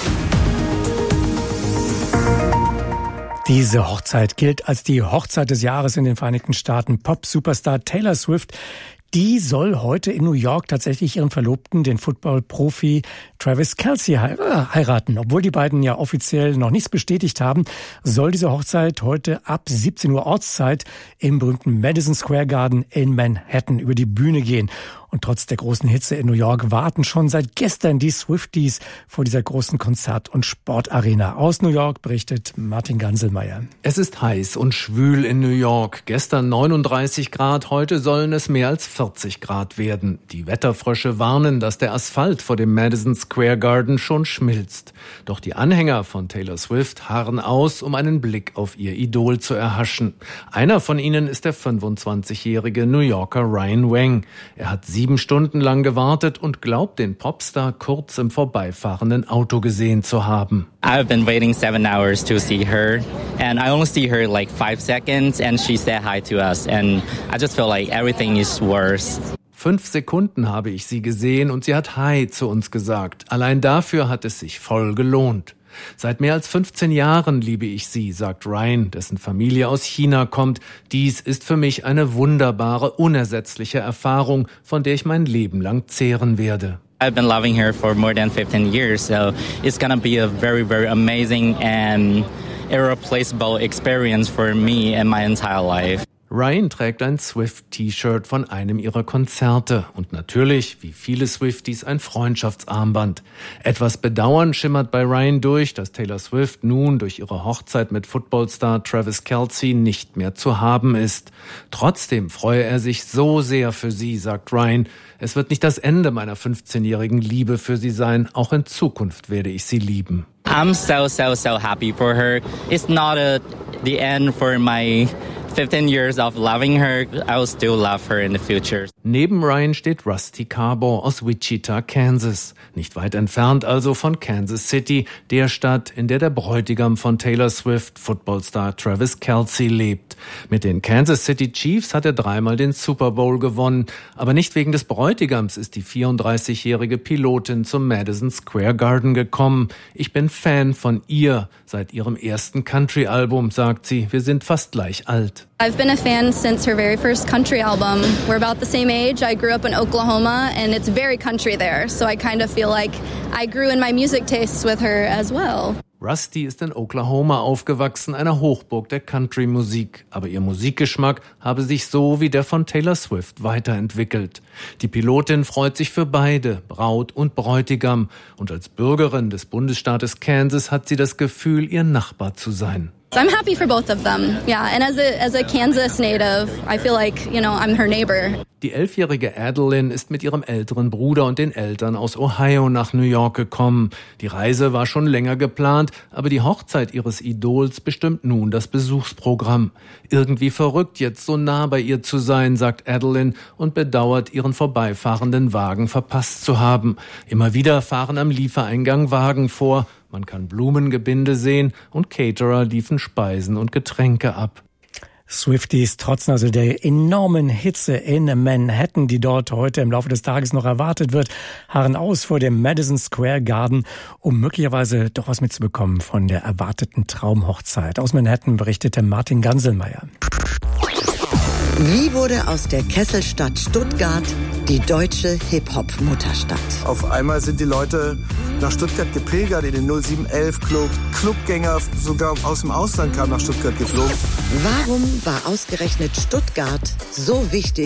Diese Hochzeit gilt als die Hochzeit des Jahres in den Vereinigten Staaten. Pop-Superstar Taylor Swift, die soll heute in New York tatsächlich ihren Verlobten, den Football-Profi Travis Kelce, heiraten. Obwohl die beiden ja offiziell noch nichts bestätigt haben, soll diese Hochzeit heute ab siebzehn Uhr Ortszeit im berühmten Madison Square Garden in Manhattan über die Bühne gehen. Und trotz der großen Hitze in New York warten schon seit gestern die Swifties vor dieser großen Konzert- und Sportarena. Aus New York berichtet Martin Ganselmeier. Es ist heiß und schwül in New York. Gestern neununddreißig Grad, heute sollen es mehr als vierzig Grad werden. Die Wetterfrösche warnen, dass der Asphalt vor dem Madison Square Garden schon schmilzt. Doch die Anhänger von Taylor Swift harren aus, um einen Blick auf ihr Idol zu erhaschen. Einer von ihnen ist der fünfundzwanzigjährige New Yorker Ryan Wang. Er hat sieben Stunden lang gewartet und glaubt, den Popstar kurz im vorbeifahrenden Auto gesehen zu haben. I've been waiting seven hours to see her, and I only see her like five seconds, and she said hi to us, and I just feel like everything is worse. Fünf Sekunden habe ich sie gesehen und sie hat Hi zu uns gesagt. Allein dafür hat es sich voll gelohnt. Seit mehr als fünfzehn Jahren liebe ich sie, sagt Ryan, dessen Familie aus China kommt. Dies ist für mich eine wunderbare, unersetzliche Erfahrung, von der ich mein Leben lang zehren werde. I've been loving her for more than fifteen years, so it's gonna be a very, very amazing and irreplaceable experience for me and my entire life. Ryan trägt ein Swift-T-Shirt von einem ihrer Konzerte und natürlich, wie viele Swifties, ein Freundschaftsarmband. Etwas Bedauern schimmert bei Ryan durch, dass Taylor Swift nun durch ihre Hochzeit mit Footballstar Travis Kelce nicht mehr zu haben ist. Trotzdem freue er sich so sehr für sie, sagt Ryan. Es wird nicht das Ende meiner fünfzehnjährigen Liebe für sie sein, auch in Zukunft werde ich sie lieben. I'm so, so, so happy for her. It's not a, the end for my fifteen years of loving her, I will still love her in the future. Neben Ryan steht Rusty Carbo aus Wichita, Kansas. Nicht weit entfernt also von Kansas City, der Stadt, in der der Bräutigam von Taylor Swift, Footballstar Travis Kelce, lebt. Mit den Kansas City Chiefs hat er dreimal den Super Bowl gewonnen. Aber nicht wegen des Bräutigams ist die vierunddreißigjährige Pilotin zum Madison Square Garden gekommen. Ich bin Fan von ihr. Seit ihrem ersten Country-Album, sagt sie, wir sind fast gleich alt. I've been a fan since her very first country album. We're about the same age. I grew up in Oklahoma and it's very country there. So I kind of feel like I grew in my music tastes with her as well. Rusty ist in Oklahoma aufgewachsen, einer Hochburg der Country-Musik. Aber ihr Musikgeschmack habe sich so wie der von Taylor Swift weiterentwickelt. Die Pilotin freut sich für beide, Braut und Bräutigam. Und als Bürgerin des Bundesstaates Kansas hat sie das Gefühl, ihr Nachbar zu sein. So I'm happy for both of them. Yeah, and as a as a Kansas native, I feel like, you know, I'm her neighbor. Die elfjährige Adeline ist mit ihrem älteren Bruder und den Eltern aus Ohio nach New York gekommen. Die Reise war schon länger geplant, aber die Hochzeit ihres Idols bestimmt nun das Besuchsprogramm. Irgendwie verrückt, jetzt so nah bei ihr zu sein, sagt Adeline und bedauert, ihren vorbeifahrenden Wagen verpasst zu haben. Immer wieder fahren am Liefereingang Wagen vor. Man kann Blumengebinde sehen und Caterer liefen Speisen und Getränke ab. Swifties trotzen also der enormen Hitze in Manhattan, die dort heute im Laufe des Tages noch erwartet wird, harren aus vor dem Madison Square Garden, um möglicherweise doch was mitzubekommen von der erwarteten Traumhochzeit. Aus Manhattan berichtete Martin Ganselmeier. Wie wurde aus der Kesselstadt Stuttgart die deutsche Hip-Hop-Mutterstadt? Auf einmal sind die Leute nach Stuttgart gepilgert in den null sieben elf Club. Clubgänger sogar aus dem Ausland kamen nach Stuttgart geflogen. Warum war ausgerechnet Stuttgart so wichtig